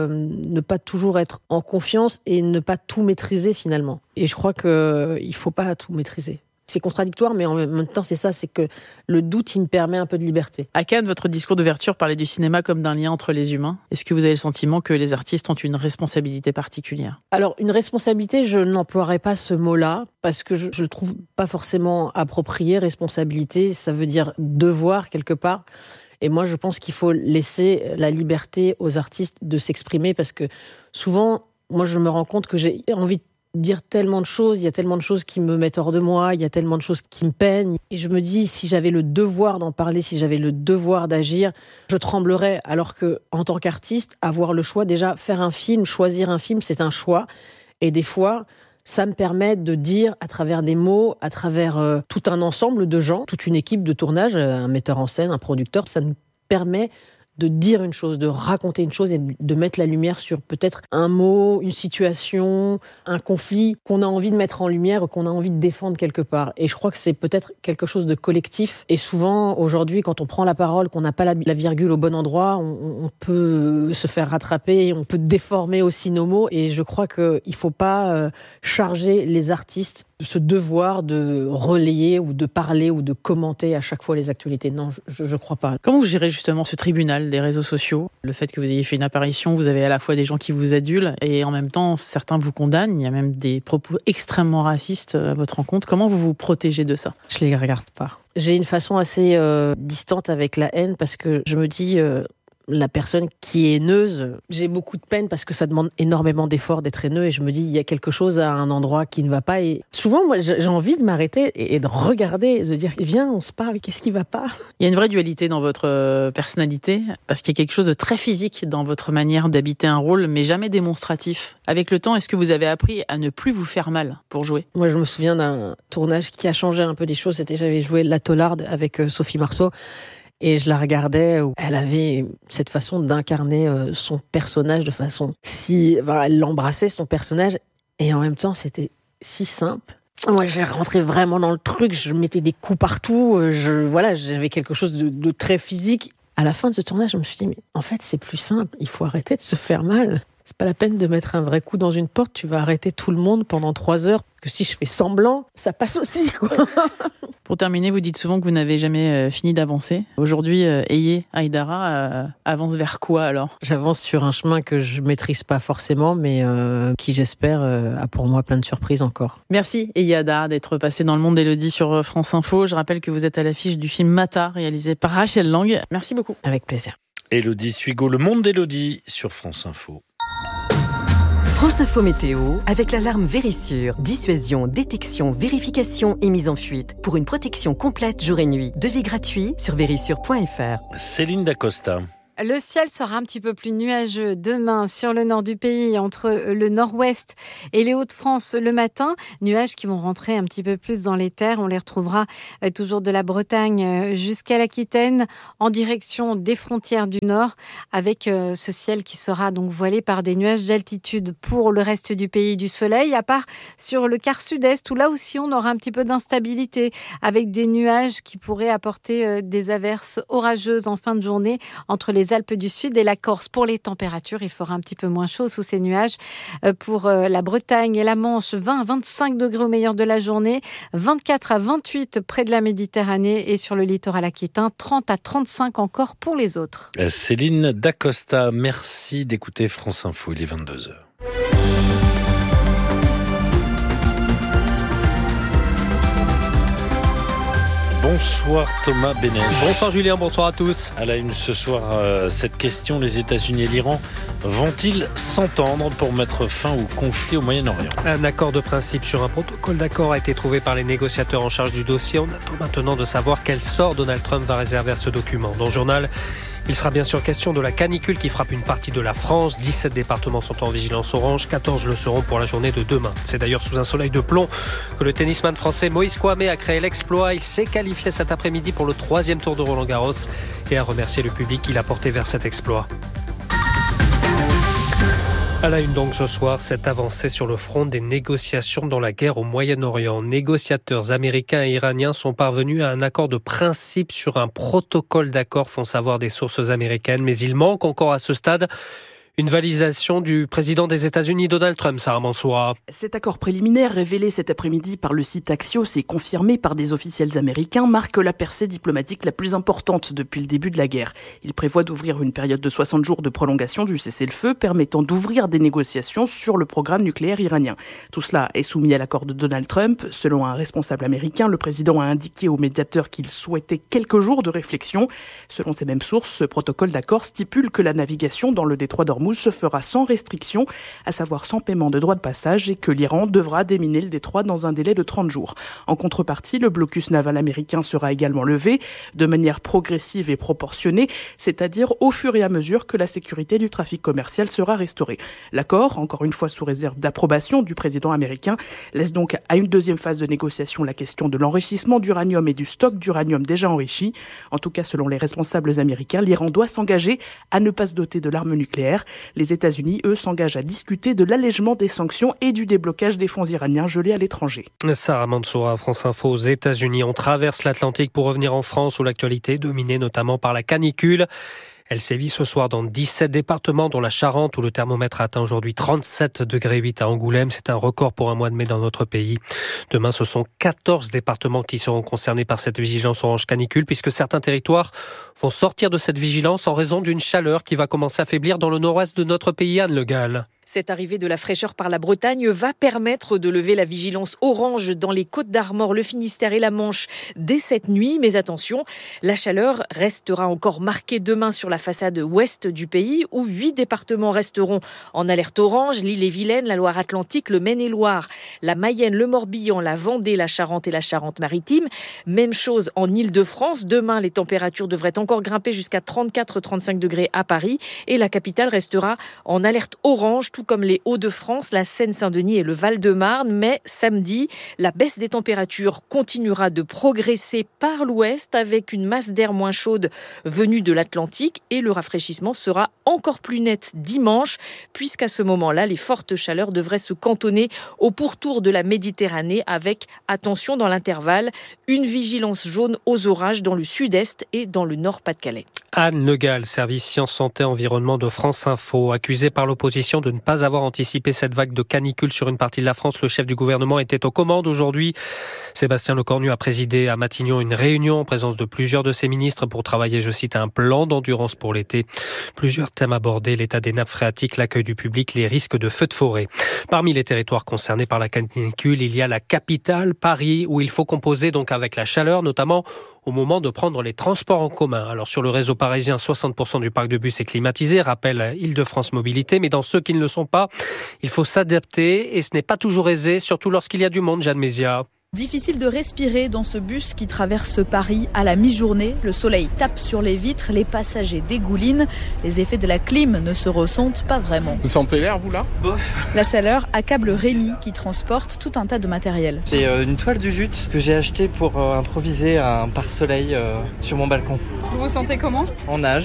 ne pas toujours être en confiance et ne pas tout maîtriser finalement. Et je crois qu'il ne faut pas tout maîtriser. C'est contradictoire, mais en même temps, c'est ça, c'est que le doute, il me permet un peu de liberté. À Cannes, votre discours d'ouverture parlait du cinéma comme d'un lien entre les humains. Est-ce que vous avez le sentiment que les artistes ont une responsabilité particulière ? Alors, une responsabilité, je n'emploierais pas ce mot-là, parce que je le trouve pas forcément approprié. Responsabilité, ça veut dire devoir, quelque part. Et moi, je pense qu'il faut laisser la liberté aux artistes de s'exprimer, parce que souvent, moi, je me rends compte que j'ai envie de dire tellement de choses, il y a tellement de choses qui me mettent hors de moi, il y a tellement de choses qui me peignent. Et je me dis, si j'avais le devoir d'en parler, si j'avais le devoir d'agir, je tremblerais. Alors que, en tant qu'artiste, avoir le choix, déjà, faire un film, choisir un film, c'est un choix. Et des fois, ça me permet de dire, à travers des mots, à travers tout un ensemble de gens, toute une équipe de tournage, un metteur en scène, un producteur, ça me permet de dire une chose, de raconter une chose et de mettre la lumière sur peut-être un mot, une situation, un conflit qu'on a envie de mettre en lumière ou qu'on a envie de défendre quelque part. Et je crois que c'est peut-être quelque chose de collectif. Et souvent, aujourd'hui, quand on prend la parole, qu'on n'a pas la virgule au bon endroit, on peut se faire rattraper, on peut déformer aussi nos mots. Et je crois qu'il ne faut pas charger les artistes de ce devoir de relayer ou de parler ou de commenter à chaque fois les actualités. Non, je ne crois pas. Comment vous gérez justement ce tribunal des réseaux sociaux ? Le fait que vous ayez fait une apparition, vous avez à la fois des gens qui vous adulent et en même temps, certains vous condamnent. Il y a même des propos extrêmement racistes à votre encontre. Comment vous vous protégez de ça ? Je ne les regarde pas. J'ai une façon assez distante avec la haine parce que je me dis... la personne qui est haineuse, j'ai beaucoup de peine parce que ça demande énormément d'efforts d'être haineux et je me dis il y a quelque chose à un endroit qui ne va pas et souvent moi j'ai envie de m'arrêter et de regarder, de dire viens on se parle, qu'est-ce qui va pas ? Il y a une vraie dualité dans votre personnalité parce qu'il y a quelque chose de très physique dans votre manière d'habiter un rôle mais jamais démonstratif. Avec le temps, est-ce que vous avez appris à ne plus vous faire mal pour jouer ? Moi je me souviens d'un tournage qui a changé un peu des choses, j'avais joué La Taularde avec Sophie Marceau. Et je la regardais, où elle avait cette façon d'incarner son personnage de façon elle l'embrassait, son personnage, et en même temps, c'était si simple. Moi, j'ai rentré vraiment dans le truc, je mettais des coups partout, j'avais quelque chose de très physique. À la fin de ce tournage, je me suis dit, mais en fait, c'est plus simple, il faut arrêter de se faire mal. C'est pas la peine de mettre un vrai coup dans une porte, tu vas arrêter tout le monde pendant 3 heures. Que si je fais semblant, ça passe aussi, quoi. Pour terminer, vous dites souvent que vous n'avez jamais fini d'avancer. Aujourd'hui, Eyé Aïdara avance vers quoi alors ? J'avance sur un chemin que je maîtrise pas forcément, mais qui j'espère a pour moi plein de surprises encore. Merci Eyé Aïdara d'être passé dans le monde d'Élodie sur France Info. Je rappelle que vous êtes à l'affiche du film Mata, réalisé par Rachel Lang. Merci beaucoup. Avec plaisir. Élodie Suigo, le monde d'Élodie sur France Info. France Info Météo, avec l'alarme Vérissure. Dissuasion, détection, vérification et mise en fuite. Pour une protection complète jour et nuit. Devis gratuit sur vérissure.fr. Céline Dacosta. Le ciel sera un petit peu plus nuageux demain sur le nord du pays, entre le nord-ouest et les Hauts-de-France le matin. Nuages qui vont rentrer un petit peu plus dans les terres. On les retrouvera toujours de la Bretagne jusqu'à l'Aquitaine, en direction des frontières du nord, avec ce ciel qui sera donc voilé par des nuages d'altitude. Pour le reste du pays, du soleil, à part sur le quart sud-est, où là aussi on aura un petit peu d'instabilité, avec des nuages qui pourraient apporter des averses orageuses en fin de journée entre les Alpes du Sud et la Corse. Pour les températures, il fera un petit peu moins chaud sous ces nuages. Pour la Bretagne et la Manche, 20 à 25 degrés au meilleur de la journée, 24 à 28 près de la Méditerranée et sur le littoral aquitain, 30 à 35 encore pour les autres. Céline Dacosta, merci d'écouter France Info, il est 22h. Bonsoir Thomas Benech. Bonsoir Julien, bonsoir à tous. À la une ce soir, cette question, les États-Unis et l'Iran vont-ils s'entendre pour mettre fin au conflit au Moyen-Orient ? Un accord de principe sur un protocole d'accord a été trouvé par les négociateurs en charge du dossier. On attend maintenant de savoir quel sort Donald Trump va réserver à ce document. Dans le journal, il sera bien sûr question de la canicule qui frappe une partie de la France. 17 départements sont en vigilance orange, 14 le seront pour la journée de demain. C'est d'ailleurs sous un soleil de plomb que le tennisman français Moïse Kouamé a créé l'exploit. Il s'est qualifié cet après-midi pour le 3e tour de Roland-Garros et a remercié le public qui l'a porté vers cet exploit. À la une donc ce soir, cette avancée sur le front des négociations dans la guerre au Moyen-Orient. Négociateurs américains et iraniens sont parvenus à un accord de principe sur un protocole d'accord, font savoir des sources américaines. Mais il manque encore à ce stade une validation du président des États-Unis, Donald Trump, Sarah Mansoura. Cet accord préliminaire, révélé cet après-midi par le site Axios et confirmé par des officiels américains, marque la percée diplomatique la plus importante depuis le début de la guerre. Il prévoit d'ouvrir une période de 60 jours de prolongation du cessez-le-feu, permettant d'ouvrir des négociations sur le programme nucléaire iranien. Tout cela est soumis à l'accord de Donald Trump. Selon un responsable américain, le président a indiqué au médiateur qu'il souhaitait quelques jours de réflexion. Selon ces mêmes sources, ce protocole d'accord stipule que la navigation dans le détroit d'Ormuz se fera sans restriction, à savoir sans paiement de droits de passage, et que l'Iran devra déminer le détroit dans un délai de 30 jours. En contrepartie, le blocus naval américain sera également levé de manière progressive et proportionnée, c'est-à-dire au fur et à mesure que la sécurité du trafic commercial sera restaurée. L'accord, encore une fois sous réserve d'approbation du président américain, laisse donc à une deuxième phase de négociation la question de l'enrichissement d'uranium et du stock d'uranium déjà enrichi. En tout cas, selon les responsables américains, l'Iran doit s'engager à ne pas se doter de l'arme nucléaire. Les États-Unis, eux, s'engagent à discuter de l'allègement des sanctions et du déblocage des fonds iraniens gelés à l'étranger. Sarah Mansoura, France Info. Aux États-Unis, on traverse l'Atlantique pour revenir en France, où l'actualité est dominée notamment par la canicule. Elle sévit ce soir dans 17 départements, dont la Charente, où le thermomètre atteint aujourd'hui 37,8 degrés à Angoulême. C'est un record pour un mois de mai dans notre pays. Demain, ce sont 14 départements qui seront concernés par cette vigilance orange canicule, puisque certains territoires vont sortir de cette vigilance en raison d'une chaleur qui va commencer à faiblir dans le nord-ouest de notre pays, Anne Le Gall. Cette arrivée de la fraîcheur par la Bretagne va permettre de lever la vigilance orange dans les Côtes-d'Armor, le Finistère et la Manche dès cette nuit. Mais attention, la chaleur restera encore marquée demain sur la façade ouest du pays, où 8 départements resteront en alerte orange: l'Ille-et-Vilaine, la Loire-Atlantique, le Maine-et-Loire, la Mayenne, le Morbihan, la Vendée, la Charente et la Charente-Maritime. Même chose en Île-de-France. Demain, les températures devraient encore grimper jusqu'à 34-35 degrés à Paris, et la capitale restera en alerte orange, tout comme les Hauts-de-France, la Seine-Saint-Denis et le Val-de-Marne. Mais samedi, la baisse des températures continuera de progresser par l'ouest, avec une masse d'air moins chaude venue de l'Atlantique, et le rafraîchissement sera encore plus net dimanche, puisqu'à ce moment-là, les fortes chaleurs devraient se cantonner au pourtour de la Méditerranée, avec, attention dans l'intervalle, une vigilance jaune aux orages dans le sud-est et dans le nord-Pas-de-Calais. Anne Le Gall, service Sciences, Santé, Environnement de France Info. Accusé par l'opposition de ne pas avoir anticipé cette vague de canicule sur une partie de la France, le chef du gouvernement était aux commandes aujourd'hui. Sébastien Lecornu a présidé à Matignon une réunion en présence de plusieurs de ses ministres pour travailler, je cite, un plan d'endurance pour l'été. Plusieurs thèmes abordés: l'état des nappes phréatiques, l'accueil du public, les risques de feux de forêt. Parmi les territoires concernés par la canicule, il y a la capitale, Paris, où il faut composer donc avec la chaleur, notamment au moment de prendre les transports en commun. Alors sur le réseau parisien, 60% du parc de bus est climatisé, rappelle Île-de-France Mobilité, mais dans ceux qui ne le sont pas, il faut s'adapter et ce n'est pas toujours aisé, surtout lorsqu'il y a du monde, Jeanne Mézia. Difficile de respirer dans ce bus qui traverse Paris à la mi-journée. Le soleil tape sur les vitres, les passagers dégoulinent. Les effets de la clim ne se ressentent pas vraiment. Vous sentez l'air, vous, là ? Bof. La chaleur accable Rémi qui transporte tout un tas de matériel. C'est une toile du jute que j'ai achetée pour improviser un pare-soleil sur mon balcon. Vous vous sentez comment ? En nage.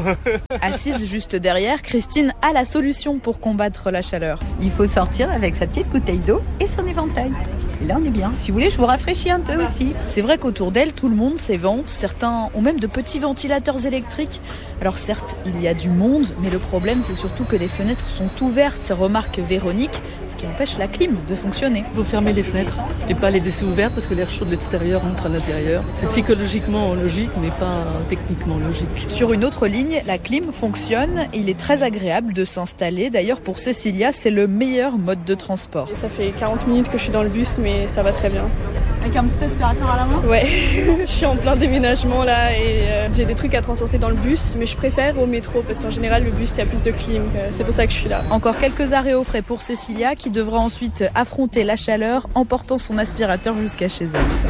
Assise juste derrière, Christine a la solution pour combattre la chaleur. Il faut sortir avec sa petite bouteille d'eau et son éventail. Et là, on est bien. Si vous voulez, je vous rafraîchis un peu aussi. C'est vrai qu'autour d'elle, tout le monde s'évente. Certains ont même de petits ventilateurs électriques. Alors certes, il y a du monde, mais le problème, c'est surtout que les fenêtres sont ouvertes, remarque Véronique, ce qui empêche la clim de fonctionner. Il faut fermer les fenêtres et pas les laisser ouvertes parce que l'air chaud de l'extérieur entre à l'intérieur. C'est psychologiquement logique, mais pas techniquement logique. Sur une autre ligne, la clim fonctionne et il est très agréable de s'installer. D'ailleurs, pour Cécilia, c'est le meilleur mode de transport. Ça fait 40 minutes que je suis dans le bus, mais ça va très bien. Avec un petit aspirateur à la main ? Ouais, je suis en plein déménagement là et j'ai des trucs à transporter dans le bus, mais je préfère au métro parce qu'en général le bus il y a plus de clim, c'est pour ça que je suis là. Encore quelques arrêts au frais pour Cécilia qui devra ensuite affronter la chaleur en portant son aspirateur jusqu'à chez elle.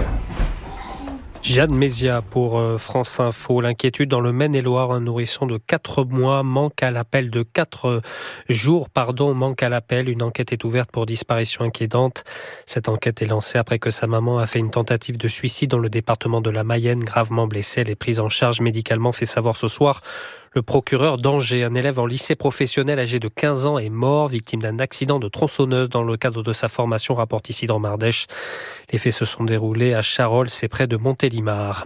Jeanne Mézia pour France Info. L'inquiétude dans le Maine-et-Loire, un nourrisson de 4 mois manque à l'appel de 4 jours, manque à l'appel. Une enquête est ouverte pour disparition inquiétante. Cette enquête est lancée après que sa maman a fait une tentative de suicide dans le département de la Mayenne, gravement blessée. Elle est prise en charge médicalement, fait savoir ce soir le procureur d'Angers. Un élève en lycée professionnel âgé de 15 ans est mort, victime d'un accident de tronçonneuse dans le cadre de sa formation, rapporte ici dans Mardèche. Les faits se sont déroulés à Charolles, c'est près de Montélimar.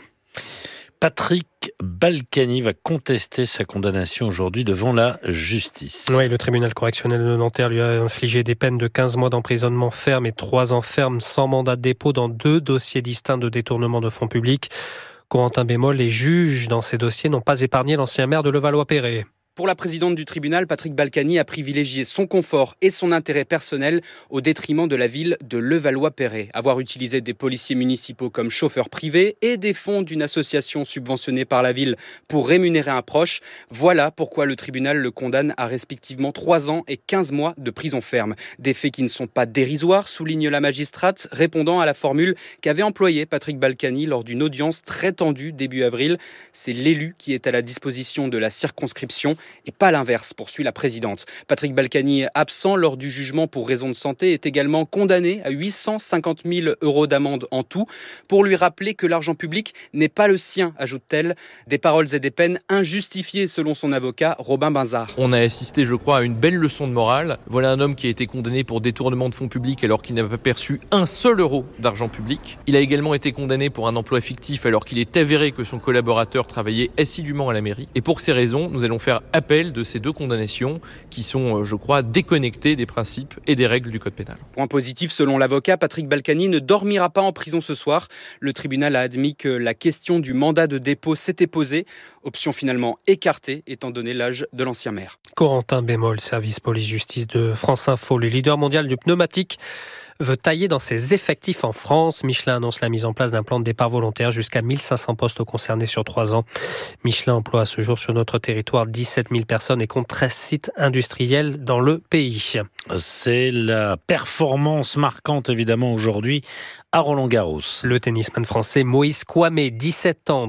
Patrick Balkany va contester sa condamnation aujourd'hui devant la justice. Oui, le tribunal correctionnel de Nanterre lui a infligé des peines de 15 mois d'emprisonnement ferme et 3 ans ferme sans mandat de dépôt dans 2 dossiers distincts de détournement de fonds publics. Corentin Bémol, les juges dans ces dossiers n'ont pas épargné l'ancien maire de Levallois-Perret. Pour la présidente du tribunal, Patrick Balkany a privilégié son confort et son intérêt personnel au détriment de la ville de Levallois-Perret. Avoir utilisé des policiers municipaux comme chauffeurs privés et des fonds d'une association subventionnée par la ville pour rémunérer un proche, voilà pourquoi le tribunal le condamne à respectivement 3 ans et 15 mois de prison ferme. Des faits qui ne sont pas dérisoires, souligne la magistrate, répondant à la formule qu'avait employée Patrick Balkany lors d'une audience très tendue début avril. C'est l'élu qui est à la disposition de la circonscription et pas l'inverse, poursuit la présidente. Patrick Balkany, absent lors du jugement pour raison de santé, est également condamné à 850 000 € d'amende en tout pour lui rappeler que l'argent public n'est pas le sien, ajoute-t-elle. Des paroles et des peines injustifiées selon son avocat Robin Binzard. On a assisté, je crois, à une belle leçon de morale. Voilà un homme qui a été condamné pour détournement de fonds publics alors qu'il n'avait pas perçu un seul euro d'argent public. Il a également été condamné pour un emploi fictif alors qu'il est avéré que son collaborateur travaillait assidûment à la mairie. Et pour ces raisons, nous allons faire appel de ces 2 condamnations qui sont, je crois, déconnectées des principes et des règles du code pénal. Point positif, selon l'avocat, Patrick Balkany ne dormira pas en prison ce soir. Le tribunal a admis que la question du mandat de dépôt s'était posée, option finalement écartée étant donné l'âge de l'ancien maire. Corentin Bémol, service police-justice de France Info. Le leader mondial du pneumatique veut tailler dans ses effectifs en France. Michelin annonce la mise en place d'un plan de départ volontaire jusqu'à 1500 postes concernés sur 3 ans. Michelin emploie à ce jour sur notre territoire 17 000 personnes et compte 13 sites industriels dans le pays. C'est la performance marquante évidemment aujourd'hui à Roland-Garros. Le tennisman français Moïse Kouamé, 17 ans,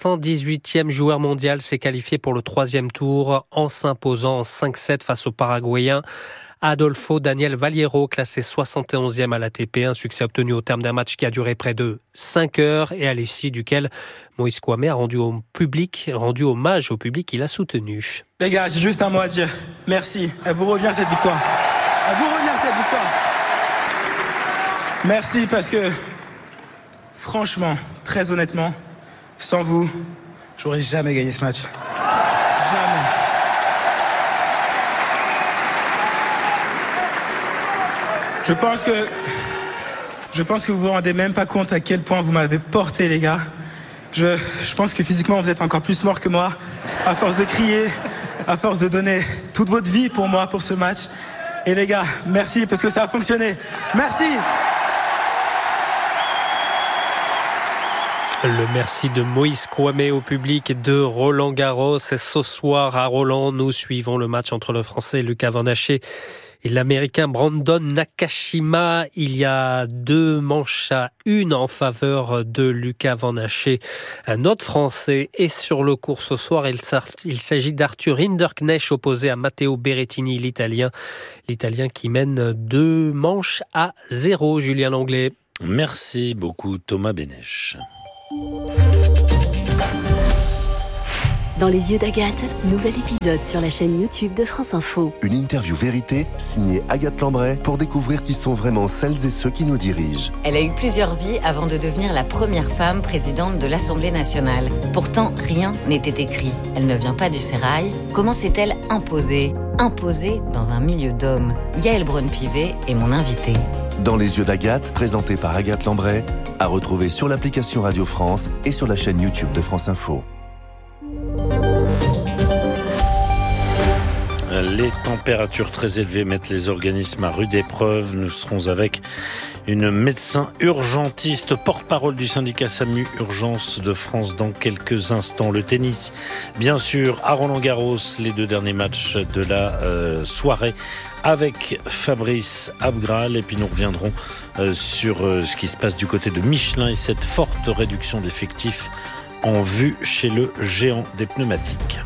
318e joueur mondial, s'est qualifié pour le 3e tour en s'imposant en 5-7 face au Paraguayen Adolfo Daniel Valiero, classé 71e à l'ATP, un succès obtenu au terme d'un match qui a duré près de 5 heures et à l'issue duquel Moïse Kouamé a rendu hommage au public qu'il a soutenu. Les gars, j'ai juste un mot à dire. Merci. Elle vous revient cette victoire. Elle vous revient cette victoire. Merci parce que, franchement, très honnêtement, sans vous, j'aurais jamais gagné ce match. Jamais. Je pense que vous vous rendez même pas compte à quel point vous m'avez porté, les gars. Je pense que physiquement, vous êtes encore plus morts que moi, à force de crier, à force de donner toute votre vie pour moi, pour ce match. Et les gars, merci, parce que ça a fonctionné. Merci. Le merci de Moïse Kouamé au public de Roland Garros. Et ce soir à Roland, nous suivons le match entre le Français Lucas Van Haché et l'Américain Brandon Nakashima. Il y a 2 manches à 1 en faveur de Lucas Van Haché. Un autre Français est sur le court ce soir. Il s'agit d'Arthur Hinderknecht opposé à Matteo Berrettini, l'Italien. L'Italien qui mène 2 manches à 0. Julien Langlais. Merci beaucoup Thomas Bénèche. Dans les yeux d'Agathe, nouvel épisode sur la chaîne YouTube de France Info. Une interview vérité signée Agathe Lambray pour découvrir qui sont vraiment celles et ceux qui nous dirigent. Elle a eu plusieurs vies avant de devenir la première femme présidente de l'Assemblée nationale. Pourtant, rien n'était écrit. Elle ne vient pas du sérail. Comment s'est-elle imposée ? Imposée dans un milieu d'hommes. Yaël Braun-Pivet est mon invitée. Dans les yeux d'Agathe, présenté par Agathe Lambray, à retrouver sur l'application Radio France et sur la chaîne YouTube de France Info. Les températures très élevées mettent les organismes à rude épreuve. Nous serons avec une médecin urgentiste, porte-parole du syndicat SAMU Urgence de France dans quelques instants. Le tennis, bien sûr, à Roland-Garros, les 2 derniers matchs de la soirée avec Fabrice Abgral. Et puis nous reviendrons sur ce qui se passe du côté de Michelin et cette forte réduction d'effectifs en vue chez le géant des pneumatiques.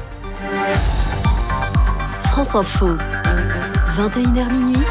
France Info, 21h minuit.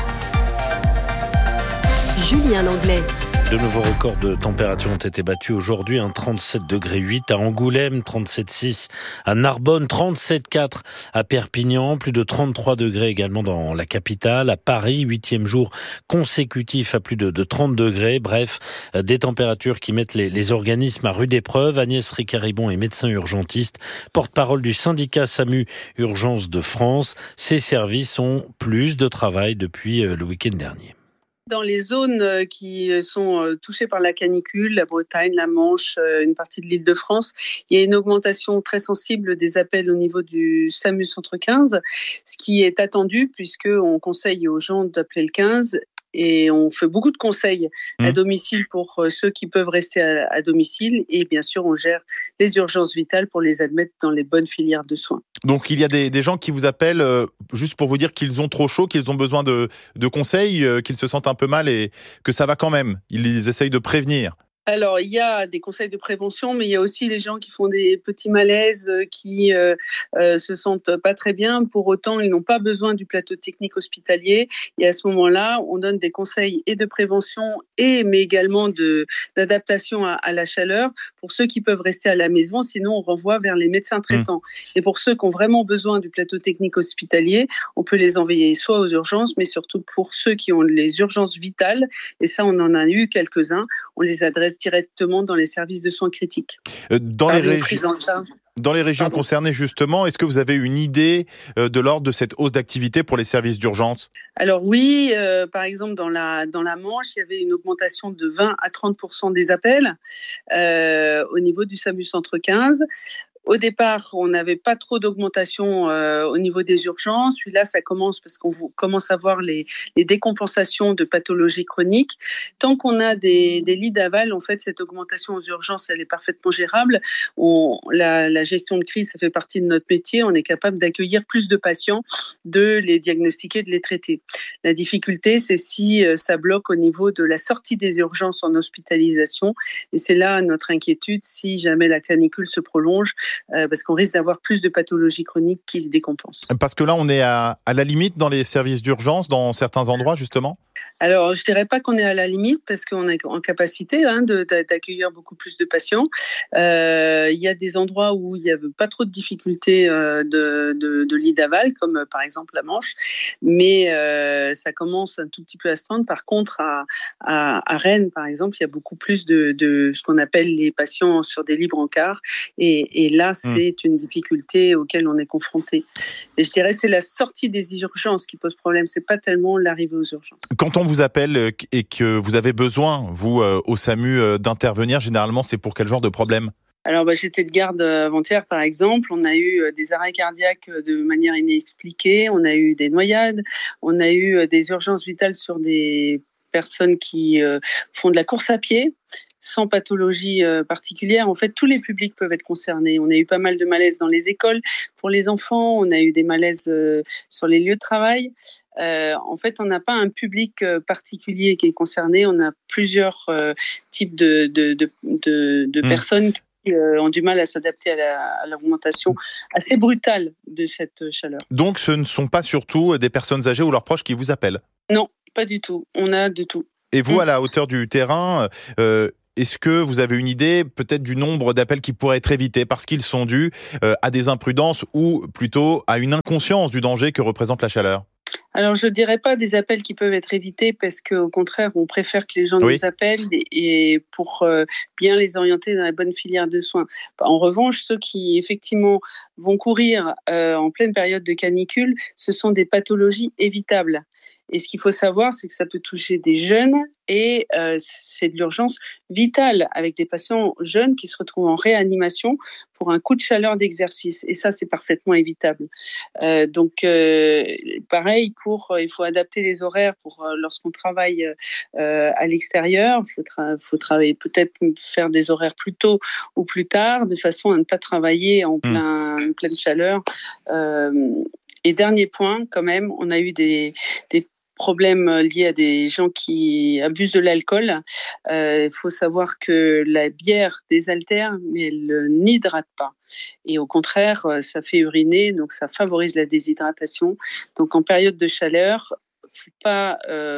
Julien Langlais. De nouveaux records de température ont été battus aujourd'hui. 37,8 degrés à Angoulême, 37,6 à Narbonne, 37,4 à Perpignan, plus de 33 degrés également dans la capitale. À Paris, 8e jour consécutif à plus de 30 degrés. Bref, des températures qui mettent les organismes à rude épreuve. Agnès Ricaribon est médecin urgentiste, porte-parole du syndicat SAMU Urgence de France. Ces services ont plus de travail depuis le week-end dernier. Dans les zones qui sont touchées par la canicule, la Bretagne, la Manche, une partie de l'Île-de-France, il y a une augmentation très sensible des appels au niveau du SAMU Centre 15, ce qui est attendu puisqu'on conseille aux gens d'appeler le 15. Et on fait beaucoup de conseils à domicile pour ceux qui peuvent rester à domicile. Et bien sûr, on gère les urgences vitales pour les admettre dans les bonnes filières de soins. Donc, il y a des gens qui vous appellent juste pour vous dire qu'ils ont trop chaud, qu'ils ont besoin de conseils, qu'ils se sentent un peu mal et que ça va quand même. Ils essayent de prévenir. Alors, il y a des conseils de prévention, mais il y a aussi les gens qui font des petits malaises, qui se sentent pas très bien. Pour autant, ils n'ont pas besoin du plateau technique hospitalier. Et à ce moment-là, on donne des conseils et de prévention, mais également d'adaptation à la chaleur pour ceux qui peuvent rester à la maison. Sinon, on renvoie vers les médecins traitants. Et pour ceux qui ont vraiment besoin du plateau technique hospitalier, on peut les envoyer soit aux urgences, mais surtout pour ceux qui ont les urgences vitales. Et ça, on en a eu quelques-uns. On les adresse directement dans les services de soins critiques. Dans les régions concernées, justement, est-ce que vous avez une idée de l'ordre de cette hausse d'activité pour les services d'urgence ? Alors oui, par exemple, dans la Manche, il y avait une augmentation de 20 à 30% des appels au niveau du SAMU Centre 15. Au départ, on n'avait pas trop d'augmentation au niveau des urgences. Puis là, ça commence parce qu'on commence à voir les décompensations de pathologies chroniques. Tant qu'on a des lits d'aval, en fait, cette augmentation aux urgences, elle est parfaitement gérable. La gestion de crise, ça fait partie de notre métier. On est capable d'accueillir plus de patients, de les diagnostiquer, de les traiter. La difficulté, c'est si ça bloque au niveau de la sortie des urgences en hospitalisation. Et c'est là notre inquiétude si jamais la canicule se prolonge. Parce qu'on risque d'avoir plus de pathologies chroniques qui se décompensent. Parce que là, on est à la limite dans les services d'urgence, dans certains endroits, justement ? Alors, je dirais pas qu'on est à la limite, parce qu'on est en capacité d'accueillir beaucoup plus de patients. Il y a des endroits où il n'y avait pas trop de difficultés de lits d'aval, comme par exemple la Manche, mais ça commence un tout petit peu à se tendre. Par contre, à Rennes, par exemple, il y a beaucoup plus de ce qu'on appelle les patients sur des lits brancards, et là, c'est une difficulté auquel on est confronté. Et je dirais que c'est la sortie des urgences qui pose problème, c'est pas tellement l'arrivée aux urgences. Quand on vous appelle et que vous avez besoin, vous, au SAMU, d'intervenir, généralement, c'est pour quel genre de problème ? Alors, j'étais de garde avant-hier, par exemple. On a eu des arrêts cardiaques de manière inexpliquée. On a eu des noyades. On a eu des urgences vitales sur des personnes qui font de la course à pied. sans pathologie particulière. En fait, tous les publics peuvent être concernés. On a eu pas mal de malaises dans les écoles pour les enfants, on a eu des malaises sur les lieux de travail. En fait, on n'a pas un public particulier qui est concerné, on a plusieurs types de personnes qui ont du mal à s'adapter à l'augmentation assez brutale de cette chaleur. Donc ce ne sont pas surtout des personnes âgées ou leurs proches qui vous appellent? Non, pas du tout, on a de tout. Et vous, à la hauteur du terrain, est-ce que vous avez une idée peut-être du nombre d'appels qui pourraient être évités parce qu'ils sont dus à des imprudences ou plutôt à une inconscience du danger que représente la chaleur? Alors, je ne dirais pas des appels qui peuvent être évités parce qu'au contraire, on préfère que les gens nous appellent et pour bien les orienter dans la bonne filière de soins. En revanche, ceux qui effectivement vont courir en pleine période de canicule, ce sont des pathologies évitables. Et ce qu'il faut savoir, c'est que ça peut toucher des jeunes et c'est de l'urgence vitale avec des patients jeunes qui se retrouvent en réanimation pour un coup de chaleur d'exercice. Et ça, c'est parfaitement évitable. Donc, pareil, il faut adapter les horaires pour lorsqu'on travaille à l'extérieur. Il faut travailler, peut-être faire des horaires plus tôt ou plus tard, de façon à ne pas travailler en pleine chaleur. Et dernier point, quand même, on a eu des problèmes liés à des gens qui abusent de l'alcool. Il faut savoir que la bière désaltère, mais elle n'hydrate pas. Et au contraire, ça fait uriner, donc ça favorise la déshydratation. Donc en période de chaleur, il ne faut pas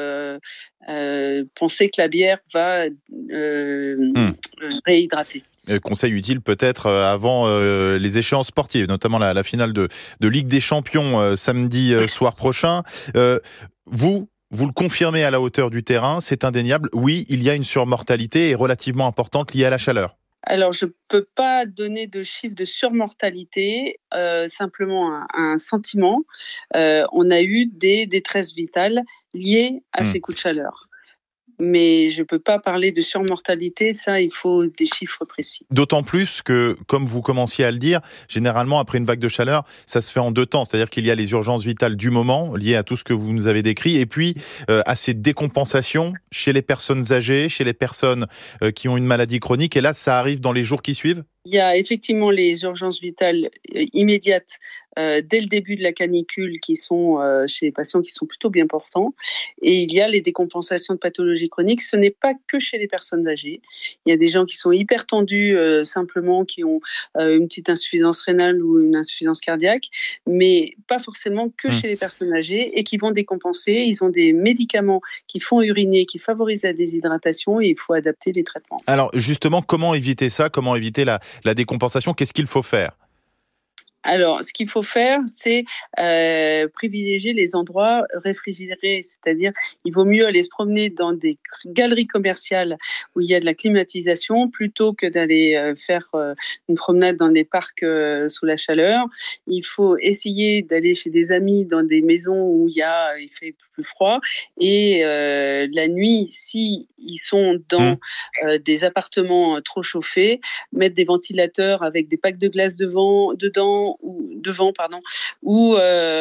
penser que la bière va réhydrater. Conseil utile peut-être avant les échéances sportives, notamment la finale de Ligue des Champions samedi soir prochain. Vous le confirmez à la hauteur du terrain, c'est indéniable. Oui, il y a une surmortalité et relativement importante liée à la chaleur. Alors, je ne peux pas donner de chiffre de surmortalité, simplement un sentiment. On a eu des détresses vitales liées à ces coups de chaleur. Mais je ne peux pas parler de surmortalité, ça, il faut des chiffres précis. D'autant plus que, comme vous commenciez à le dire, généralement, après une vague de chaleur, ça se fait en deux temps. C'est-à-dire qu'il y a les urgences vitales du moment, liées à tout ce que vous nous avez décrit, et puis à ces décompensations chez les personnes âgées, chez les personnes qui ont une maladie chronique. Et là, ça arrive dans les jours qui suivent ? Il y a effectivement les urgences vitales immédiates dès le début de la canicule qui sont chez les patients qui sont plutôt bien portants. Et il y a les décompensations de pathologies chroniques. Ce n'est pas que chez les personnes âgées. Il y a des gens qui sont hyper tendus simplement, qui ont une petite insuffisance rénale ou une insuffisance cardiaque, mais pas forcément que chez les personnes âgées et qui vont décompenser. Ils ont des médicaments qui font uriner, qui favorisent la déshydratation et il faut adapter les traitements. Alors justement, comment éviter ça ? Comment éviter la décompensation ? Qu'est-ce qu'il faut faire ? Alors, ce qu'il faut faire, c'est privilégier les endroits réfrigérés, c'est-à-dire il vaut mieux aller se promener dans des galeries commerciales où il y a de la climatisation plutôt que d'aller faire une promenade dans des parcs sous la chaleur. Il faut essayer d'aller chez des amis dans des maisons où il fait plus froid et la nuit, si ils sont dans des appartements trop chauffés, mettre des ventilateurs avec des packs de glace devant ou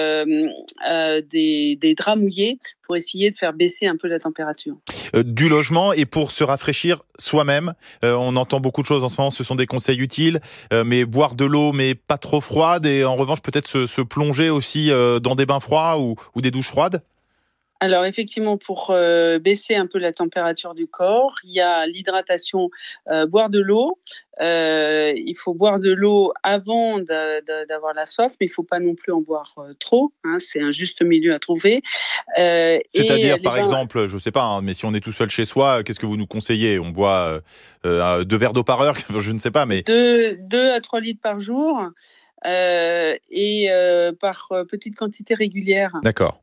des draps mouillés pour essayer de faire baisser un peu la température. Du logement et pour se rafraîchir soi-même, on entend beaucoup de choses en ce moment, ce sont des conseils utiles, mais boire de l'eau mais pas trop froide et en revanche peut-être se plonger aussi dans des bains froids ou des douches froides. Alors effectivement, pour baisser un peu la température du corps, il y a l'hydratation, boire de l'eau. Il faut boire de l'eau avant d'avoir la soif, mais il ne faut pas non plus en boire trop. C'est un juste milieu à trouver. C'est-à-dire, par exemple, je ne sais pas, mais si on est tout seul chez soi, qu'est-ce que vous nous conseillez ? On boit 2 verres d'eau par heure, je ne sais pas, mais 2 à 3 litres par jour et par petite quantité régulière. D'accord.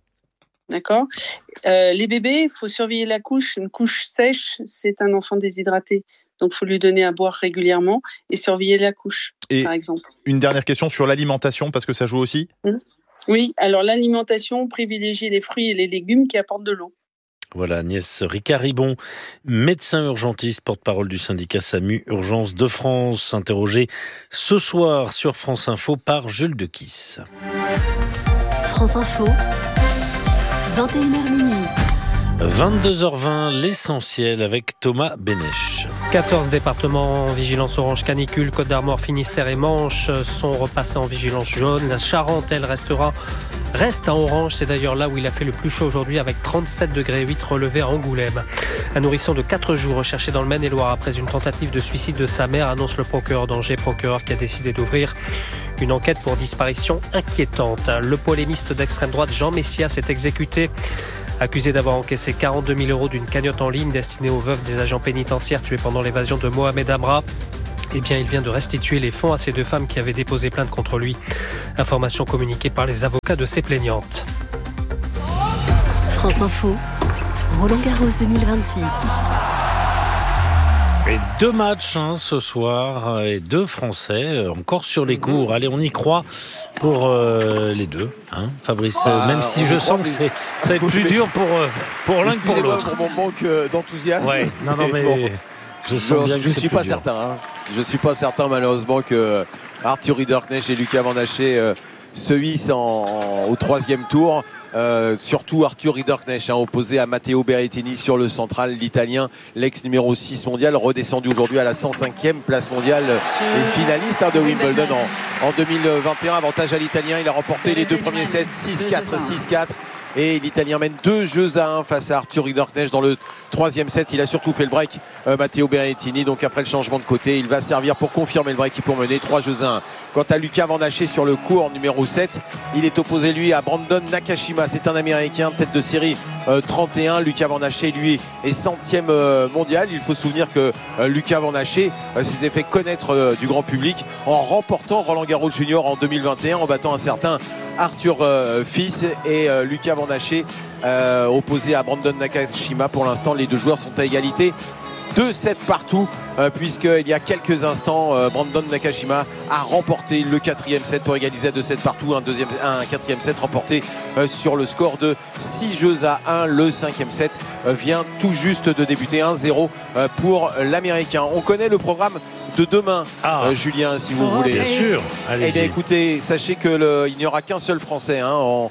Les bébés, il faut surveiller la couche. Une couche sèche, c'est un enfant déshydraté. Donc, il faut lui donner à boire régulièrement et surveiller la couche, par exemple. Une dernière question sur l'alimentation, parce que ça joue aussi ? Oui, alors l'alimentation, privilégier les fruits et les légumes qui apportent de l'eau. Voilà, Agnès Ricard-Ribon, médecin urgentiste, porte-parole du syndicat SAMU Urgence de France, interrogé ce soir sur France Info par Jules Dequisse. France Info, 21h minuit. 22h20, l'essentiel avec Thomas Bénèche. 14 départements en vigilance orange canicule, Côte d'Armor, Finistère et Manche sont repassés en vigilance jaune. La Charente, elle, reste à orange. C'est d'ailleurs là où il a fait le plus chaud aujourd'hui avec 37 degrés 8 relevés à Angoulême. Un nourrisson de 4 jours recherché dans le Maine-et-Loire après une tentative de suicide de sa mère, annonce le procureur d'Angers, procureur qui a décidé d'ouvrir une enquête pour disparition inquiétante. Le polémiste d'extrême droite Jean Messias est exécuté. Accusé d'avoir encaissé 42 000 € d'une cagnotte en ligne destinée aux veuves des agents pénitentiaires tués pendant l'évasion de Mohamed Amra, il vient de restituer les fonds à ces 2 femmes qui avaient déposé plainte contre lui. Information communiquée par les avocats de ces plaignantes. France Info, Roland-Garros 2026. Et 2 matchs ce soir et 2 Français encore sur les cours. Allez, on y croit pour les deux, Fabrice. Même si je sens que ça va être plus dur pour l'un que pour l'autre. Pour mon manque d'enthousiasme. Ouais. Non, mais bon, je sens bien que je suis pas certain. Je suis pas certain malheureusement que Arthur Ridderknecht et Lucas Van Haché se hissent au 3e tour. Surtout Arthur Ridderknecht, opposé à Matteo Berrettini sur le central, l'Italien, l'ex numéro 6 mondial, redescendu aujourd'hui à la 105e place mondiale et finaliste de Wimbledon en 2021. Avantage à l'Italien, il a remporté les 2 premiers sets, 6-4, 6-4. Et l'Italien mène 2-1 face à Arthur Ridderknecht dans le 3e set. Il a surtout fait le break, Matteo Berrettini. Donc après le changement de côté, il va servir pour confirmer le break et pour mener 3-1. Quant à Lucas Van Haché sur le court numéro 7, il est opposé lui à Brandon Nakashima. C'est un Américain, tête de série 31. Lucas Van Haché, lui, est 100e mondial. Il faut se souvenir que Lucas Van Haché s'était fait connaître du grand public en remportant Roland Garros Junior en 2021 en battant un certain Arthur Fils et Lucas Van Haché opposé à Brandon Nakashima. Pour l'instant, les 2 joueurs sont à égalité. 2-7 partout, puisqu'il y a quelques instants, Brandon Nakashima a remporté le 4e set pour égaliser à 2-7 partout. Un 4e set remporté sur le score de 6-1. Le 5e set vient tout juste de débuter, 1-0 pour l'Américain. On connaît le programme de demain, Julien, si vous voulez. Bien sûr. Eh bien, écoutez, sachez qu'il n'y aura qu'un seul Français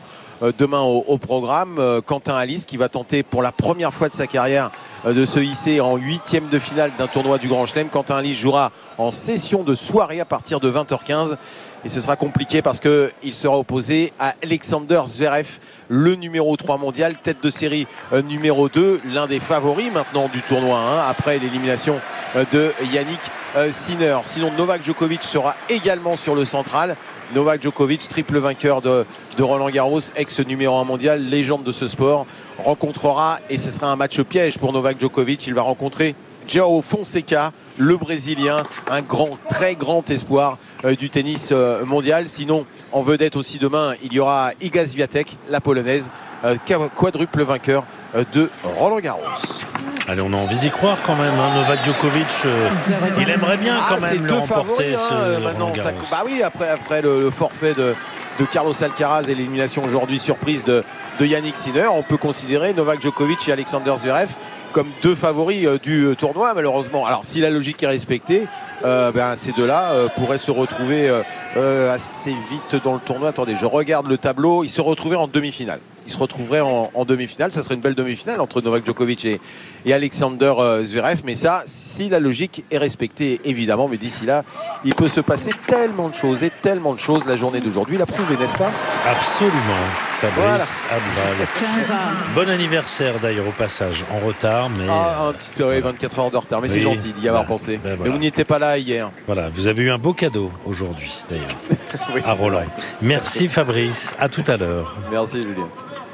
demain au programme, Quentin Halys, qui va tenter pour la première fois de sa carrière de se hisser en 8e de finale d'un tournoi du Grand Chelem. Quentin Halys jouera en session de soirée à partir de 20h15 et ce sera compliqué parce qu'il sera opposé à Alexander Zverev, le numéro 3 mondial, tête de série numéro 2, l'un des favoris maintenant du tournoi, après l'élimination de Yannick Sinner. Sinon, Novak Djokovic sera également sur le central. Novak Djokovic, triple vainqueur de Roland Garros, ex-numéro 1 mondial, légende de ce sport, rencontrera, et ce sera un match piège pour Novak Djokovic, il va rencontrer João Fonseca, le Brésilien, un très grand espoir du tennis mondial. Sinon, en vedette aussi demain, il y aura Iga Swiatek, la Polonaise, quadruple vainqueur de Roland Garros. Allez, on a envie d'y croire quand même. Novak Djokovic, il aimerait bien quand même le remporter. Maintenant, après le forfait de Carlos Alcaraz et l'élimination aujourd'hui surprise de Yannick Sinner, on peut considérer Novak Djokovic et Alexander Zverev comme 2 favoris du tournoi, malheureusement. Alors, si la logique est respectée, ces 2-là pourraient se retrouver assez vite dans le tournoi. Attendez, je regarde le tableau. Ils se retrouveraient en demi-finale. En demi-finale. Ça serait une belle demi-finale entre Novak Djokovic et Alexander Zverev. Mais ça, si la logique est respectée, évidemment. Mais d'ici là, il peut se passer tellement de choses. La journée d'aujourd'hui l'a prouvé, n'est-ce pas? Absolument. Fabrice Abdal. 15 ans. Bon anniversaire d'ailleurs au passage, en retard, mais... un petit 24 heures de retard, mais oui, c'est gentil d'y avoir pensé. Voilà. Mais vous n'étiez pas là hier. Voilà, vous avez eu un beau cadeau aujourd'hui d'ailleurs, oui, à Roland. Merci Fabrice, à tout à l'heure. Merci Julien.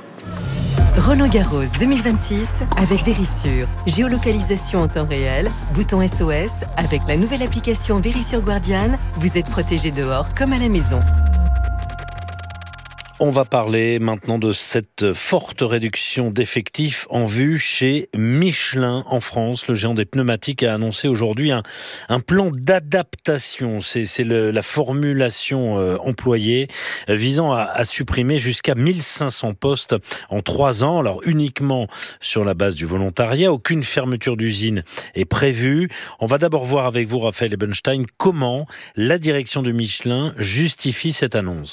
Roland Garros 2026 avec Verisure. Géolocalisation en temps réel, bouton SOS. Avec la nouvelle application Verisure Guardian, vous êtes protégé dehors comme à la maison. On va parler maintenant de cette forte réduction d'effectifs en vue chez Michelin en France. Le géant des pneumatiques a annoncé aujourd'hui un plan d'adaptation. C'est la formulation employée visant à supprimer jusqu'à 1500 postes en 3 ans. Alors uniquement sur la base du volontariat. Aucune fermeture d'usine est prévue. On va d'abord voir avec vous, Raphaël Ebenstein, comment la direction de Michelin justifie cette annonce.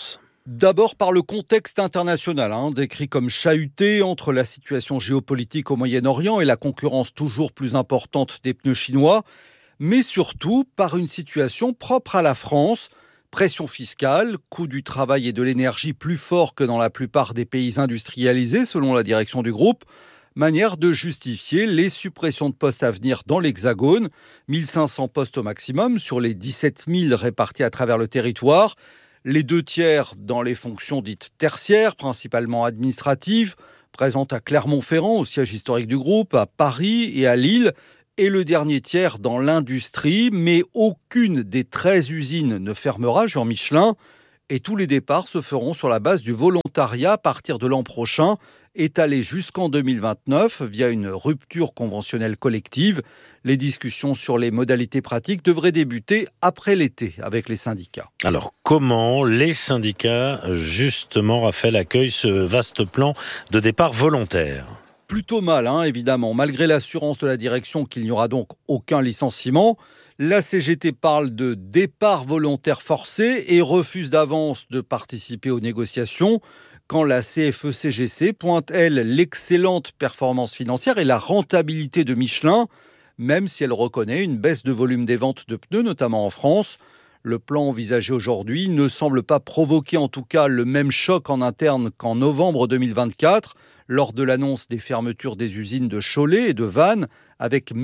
D'abord par le contexte international, décrit comme chahuté entre la situation géopolitique au Moyen-Orient et la concurrence toujours plus importante des pneus chinois, mais surtout par une situation propre à la France. Pression fiscale, coût du travail et de l'énergie plus fort que dans la plupart des pays industrialisés selon la direction du groupe. Manière de justifier les suppressions de postes à venir dans l'Hexagone, 1500 postes au maximum sur les 17 000 répartis à travers le territoire. Les 2/3 dans les fonctions dites tertiaires, principalement administratives, présentes à Clermont-Ferrand, au siège historique du groupe, à Paris et à Lille, et le dernier tiers dans l'industrie, mais aucune des 13 usines ne fermera, Jean Michelin, et tous les départs se feront sur la base du volontariat à partir de l'an prochain, étalé jusqu'en 2029 via une rupture conventionnelle collective. Les discussions sur les modalités pratiques devraient débuter après l'été avec les syndicats. Alors comment les syndicats, justement, Raphaël, accueillent ce vaste plan de départ volontaire ? Plutôt mal, évidemment. Malgré l'assurance de la direction qu'il n'y aura donc aucun licenciement, la CGT parle de départ volontaire forcé et refuse d'avance de participer aux négociations. Quand la CFE-CGC pointe, elle, l'excellente performance financière et la rentabilité de Michelin, même si elle reconnaît une baisse de volume des ventes de pneus, notamment en France. Le plan envisagé aujourd'hui ne semble pas provoquer en tout cas le même choc en interne qu'en novembre 2024, lors de l'annonce des fermetures des usines de Cholet et de Vannes, avec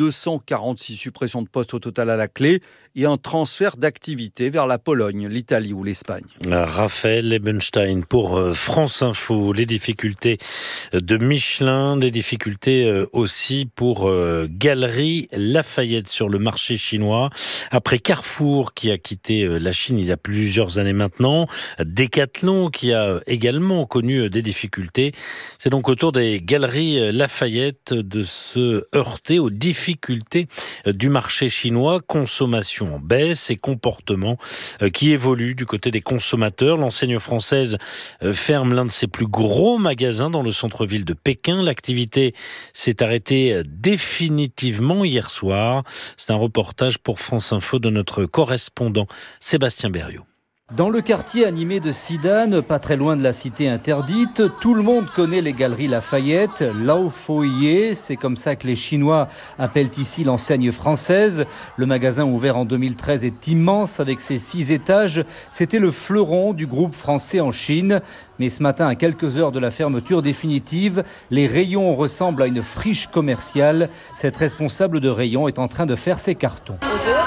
1246 suppressions de postes au total à la clé et un transfert d'activité vers la Pologne, l'Italie ou l'Espagne. Raphaël Ebenstein pour France Info. Les difficultés de Michelin, des difficultés aussi pour Galeries Lafayette sur le marché chinois. Après Carrefour qui a quitté la Chine il y a plusieurs années maintenant, Decathlon qui a également connu des difficultés. C'est donc au tour des Galeries Lafayette de se heurter aux difficultés du marché chinois, consommation en baisse et comportement qui évolue du côté des consommateurs. L'enseigne française ferme l'un de ses plus gros magasins dans le centre-ville de Pékin. L'activité s'est arrêtée définitivement hier soir. C'est un reportage pour France Info de notre correspondant Sébastien Berriot. Dans le quartier animé de Sidan, pas très loin de la cité interdite, tout le monde connaît les Galeries Lafayette, Lao Foye, c'est comme ça que les Chinois appellent ici l'enseigne française. Le magasin ouvert en 2013 est immense avec ses 6 étages. C'était le fleuron du groupe français en Chine. Mais ce matin, à quelques heures de la fermeture définitive, les rayons ressemblent à une friche commerciale. Cette responsable de rayon est en train de faire ses cartons.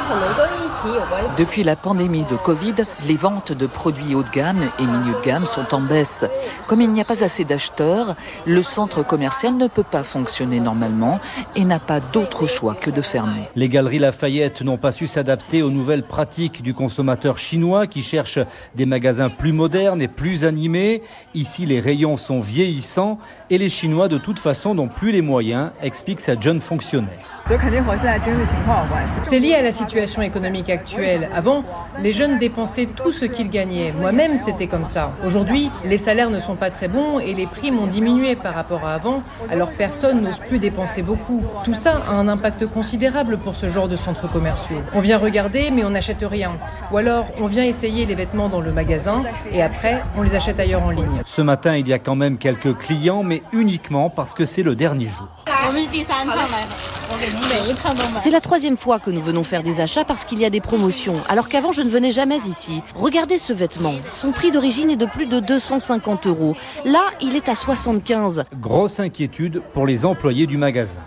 Depuis la pandémie de Covid, les ventes de produits haut de gamme et milieu de gamme sont en baisse. Comme il n'y a pas assez d'acheteurs, le centre commercial ne peut pas fonctionner normalement et n'a pas d'autre choix que de fermer. Les Galeries Lafayette n'ont pas su s'adapter aux nouvelles pratiques du consommateur chinois qui cherche des magasins plus modernes et plus animés. Ici, les rayons sont vieillissants et les Chinois, de toute façon, n'ont plus les moyens, explique sa jeune fonctionnaire. C'est lié à la situation économique actuelle. Avant, les jeunes dépensaient tout ce qu'ils gagnaient. Moi-même, c'était comme ça. Aujourd'hui, les salaires ne sont pas très bons et les primes ont diminué par rapport à avant. Alors personne n'ose plus dépenser beaucoup. Tout ça a un impact considérable pour ce genre de centres commerciaux. On vient regarder, mais on n'achète rien. Ou alors, on vient essayer les vêtements dans le magasin et après, on les achète ailleurs en ligne. Ce matin, il y a quand même quelques clients, mais uniquement parce que c'est le dernier jour. C'est la 3e fois que nous venons faire des achats parce qu'il y a des promotions, alors qu'avant je ne venais jamais ici. Regardez ce vêtement, son prix d'origine est de plus de 250 €. Là, il est à 75. Grosse inquiétude pour les employés du magasin.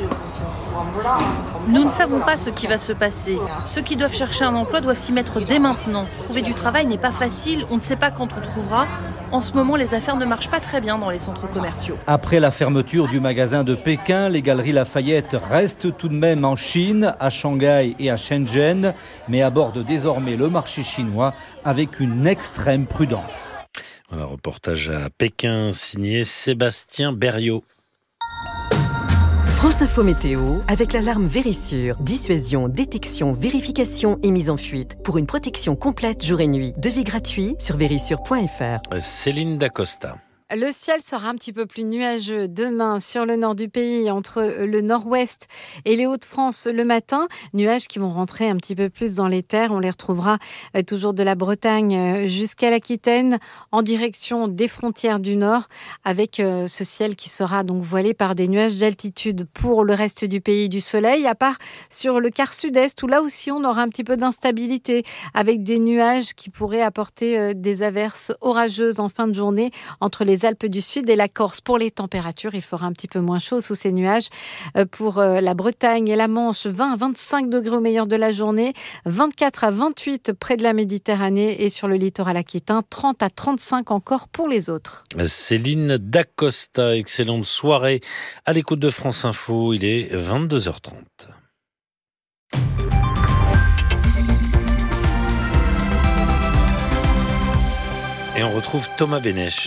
Nous ne savons pas ce qui va se passer. Ceux qui doivent chercher un emploi doivent s'y mettre dès maintenant. Trouver du travail n'est pas facile, on ne sait pas quand on trouvera. En ce moment, les affaires ne marchent pas très bien dans les centres commerciaux. Après la fermeture du magasin de Pékin, les Galeries Lafayette restent tout de même en Chine, à Shanghai et à Shenzhen, mais abordent désormais le marché chinois avec une extrême prudence. Voilà, reportage à Pékin signé Sébastien Berriot. France Info Météo, avec l'alarme Vérissure. Dissuasion, détection, vérification et mise en fuite. Pour une protection complète jour et nuit. Devis gratuit sur vérissure.fr. Céline Dacosta. Le ciel sera un petit peu plus nuageux demain sur le nord du pays, entre le nord-ouest et les Hauts-de-France le matin. Nuages qui vont rentrer un petit peu plus dans les terres. On les retrouvera toujours de la Bretagne jusqu'à l'Aquitaine, en direction des frontières du nord, avec ce ciel qui sera donc voilé par des nuages d'altitude. Pour le reste du pays, du soleil, à part sur le quart sud-est, où là aussi on aura un petit peu d'instabilité, avec des nuages qui pourraient apporter des averses orageuses en fin de journée entre les Alpes du Sud et la Corse. Pour les températures, il fera un petit peu moins chaud sous ces nuages. Pour la Bretagne et la Manche, 20 à 25 degrés au meilleur de la journée, 24 à 28 près de la Méditerranée, et sur le littoral aquitain, 30 à 35 encore pour les autres. Céline Dacosta, excellente soirée à l'écoute de France Info, il est 22h30. Et on retrouve Thomas Bénèche.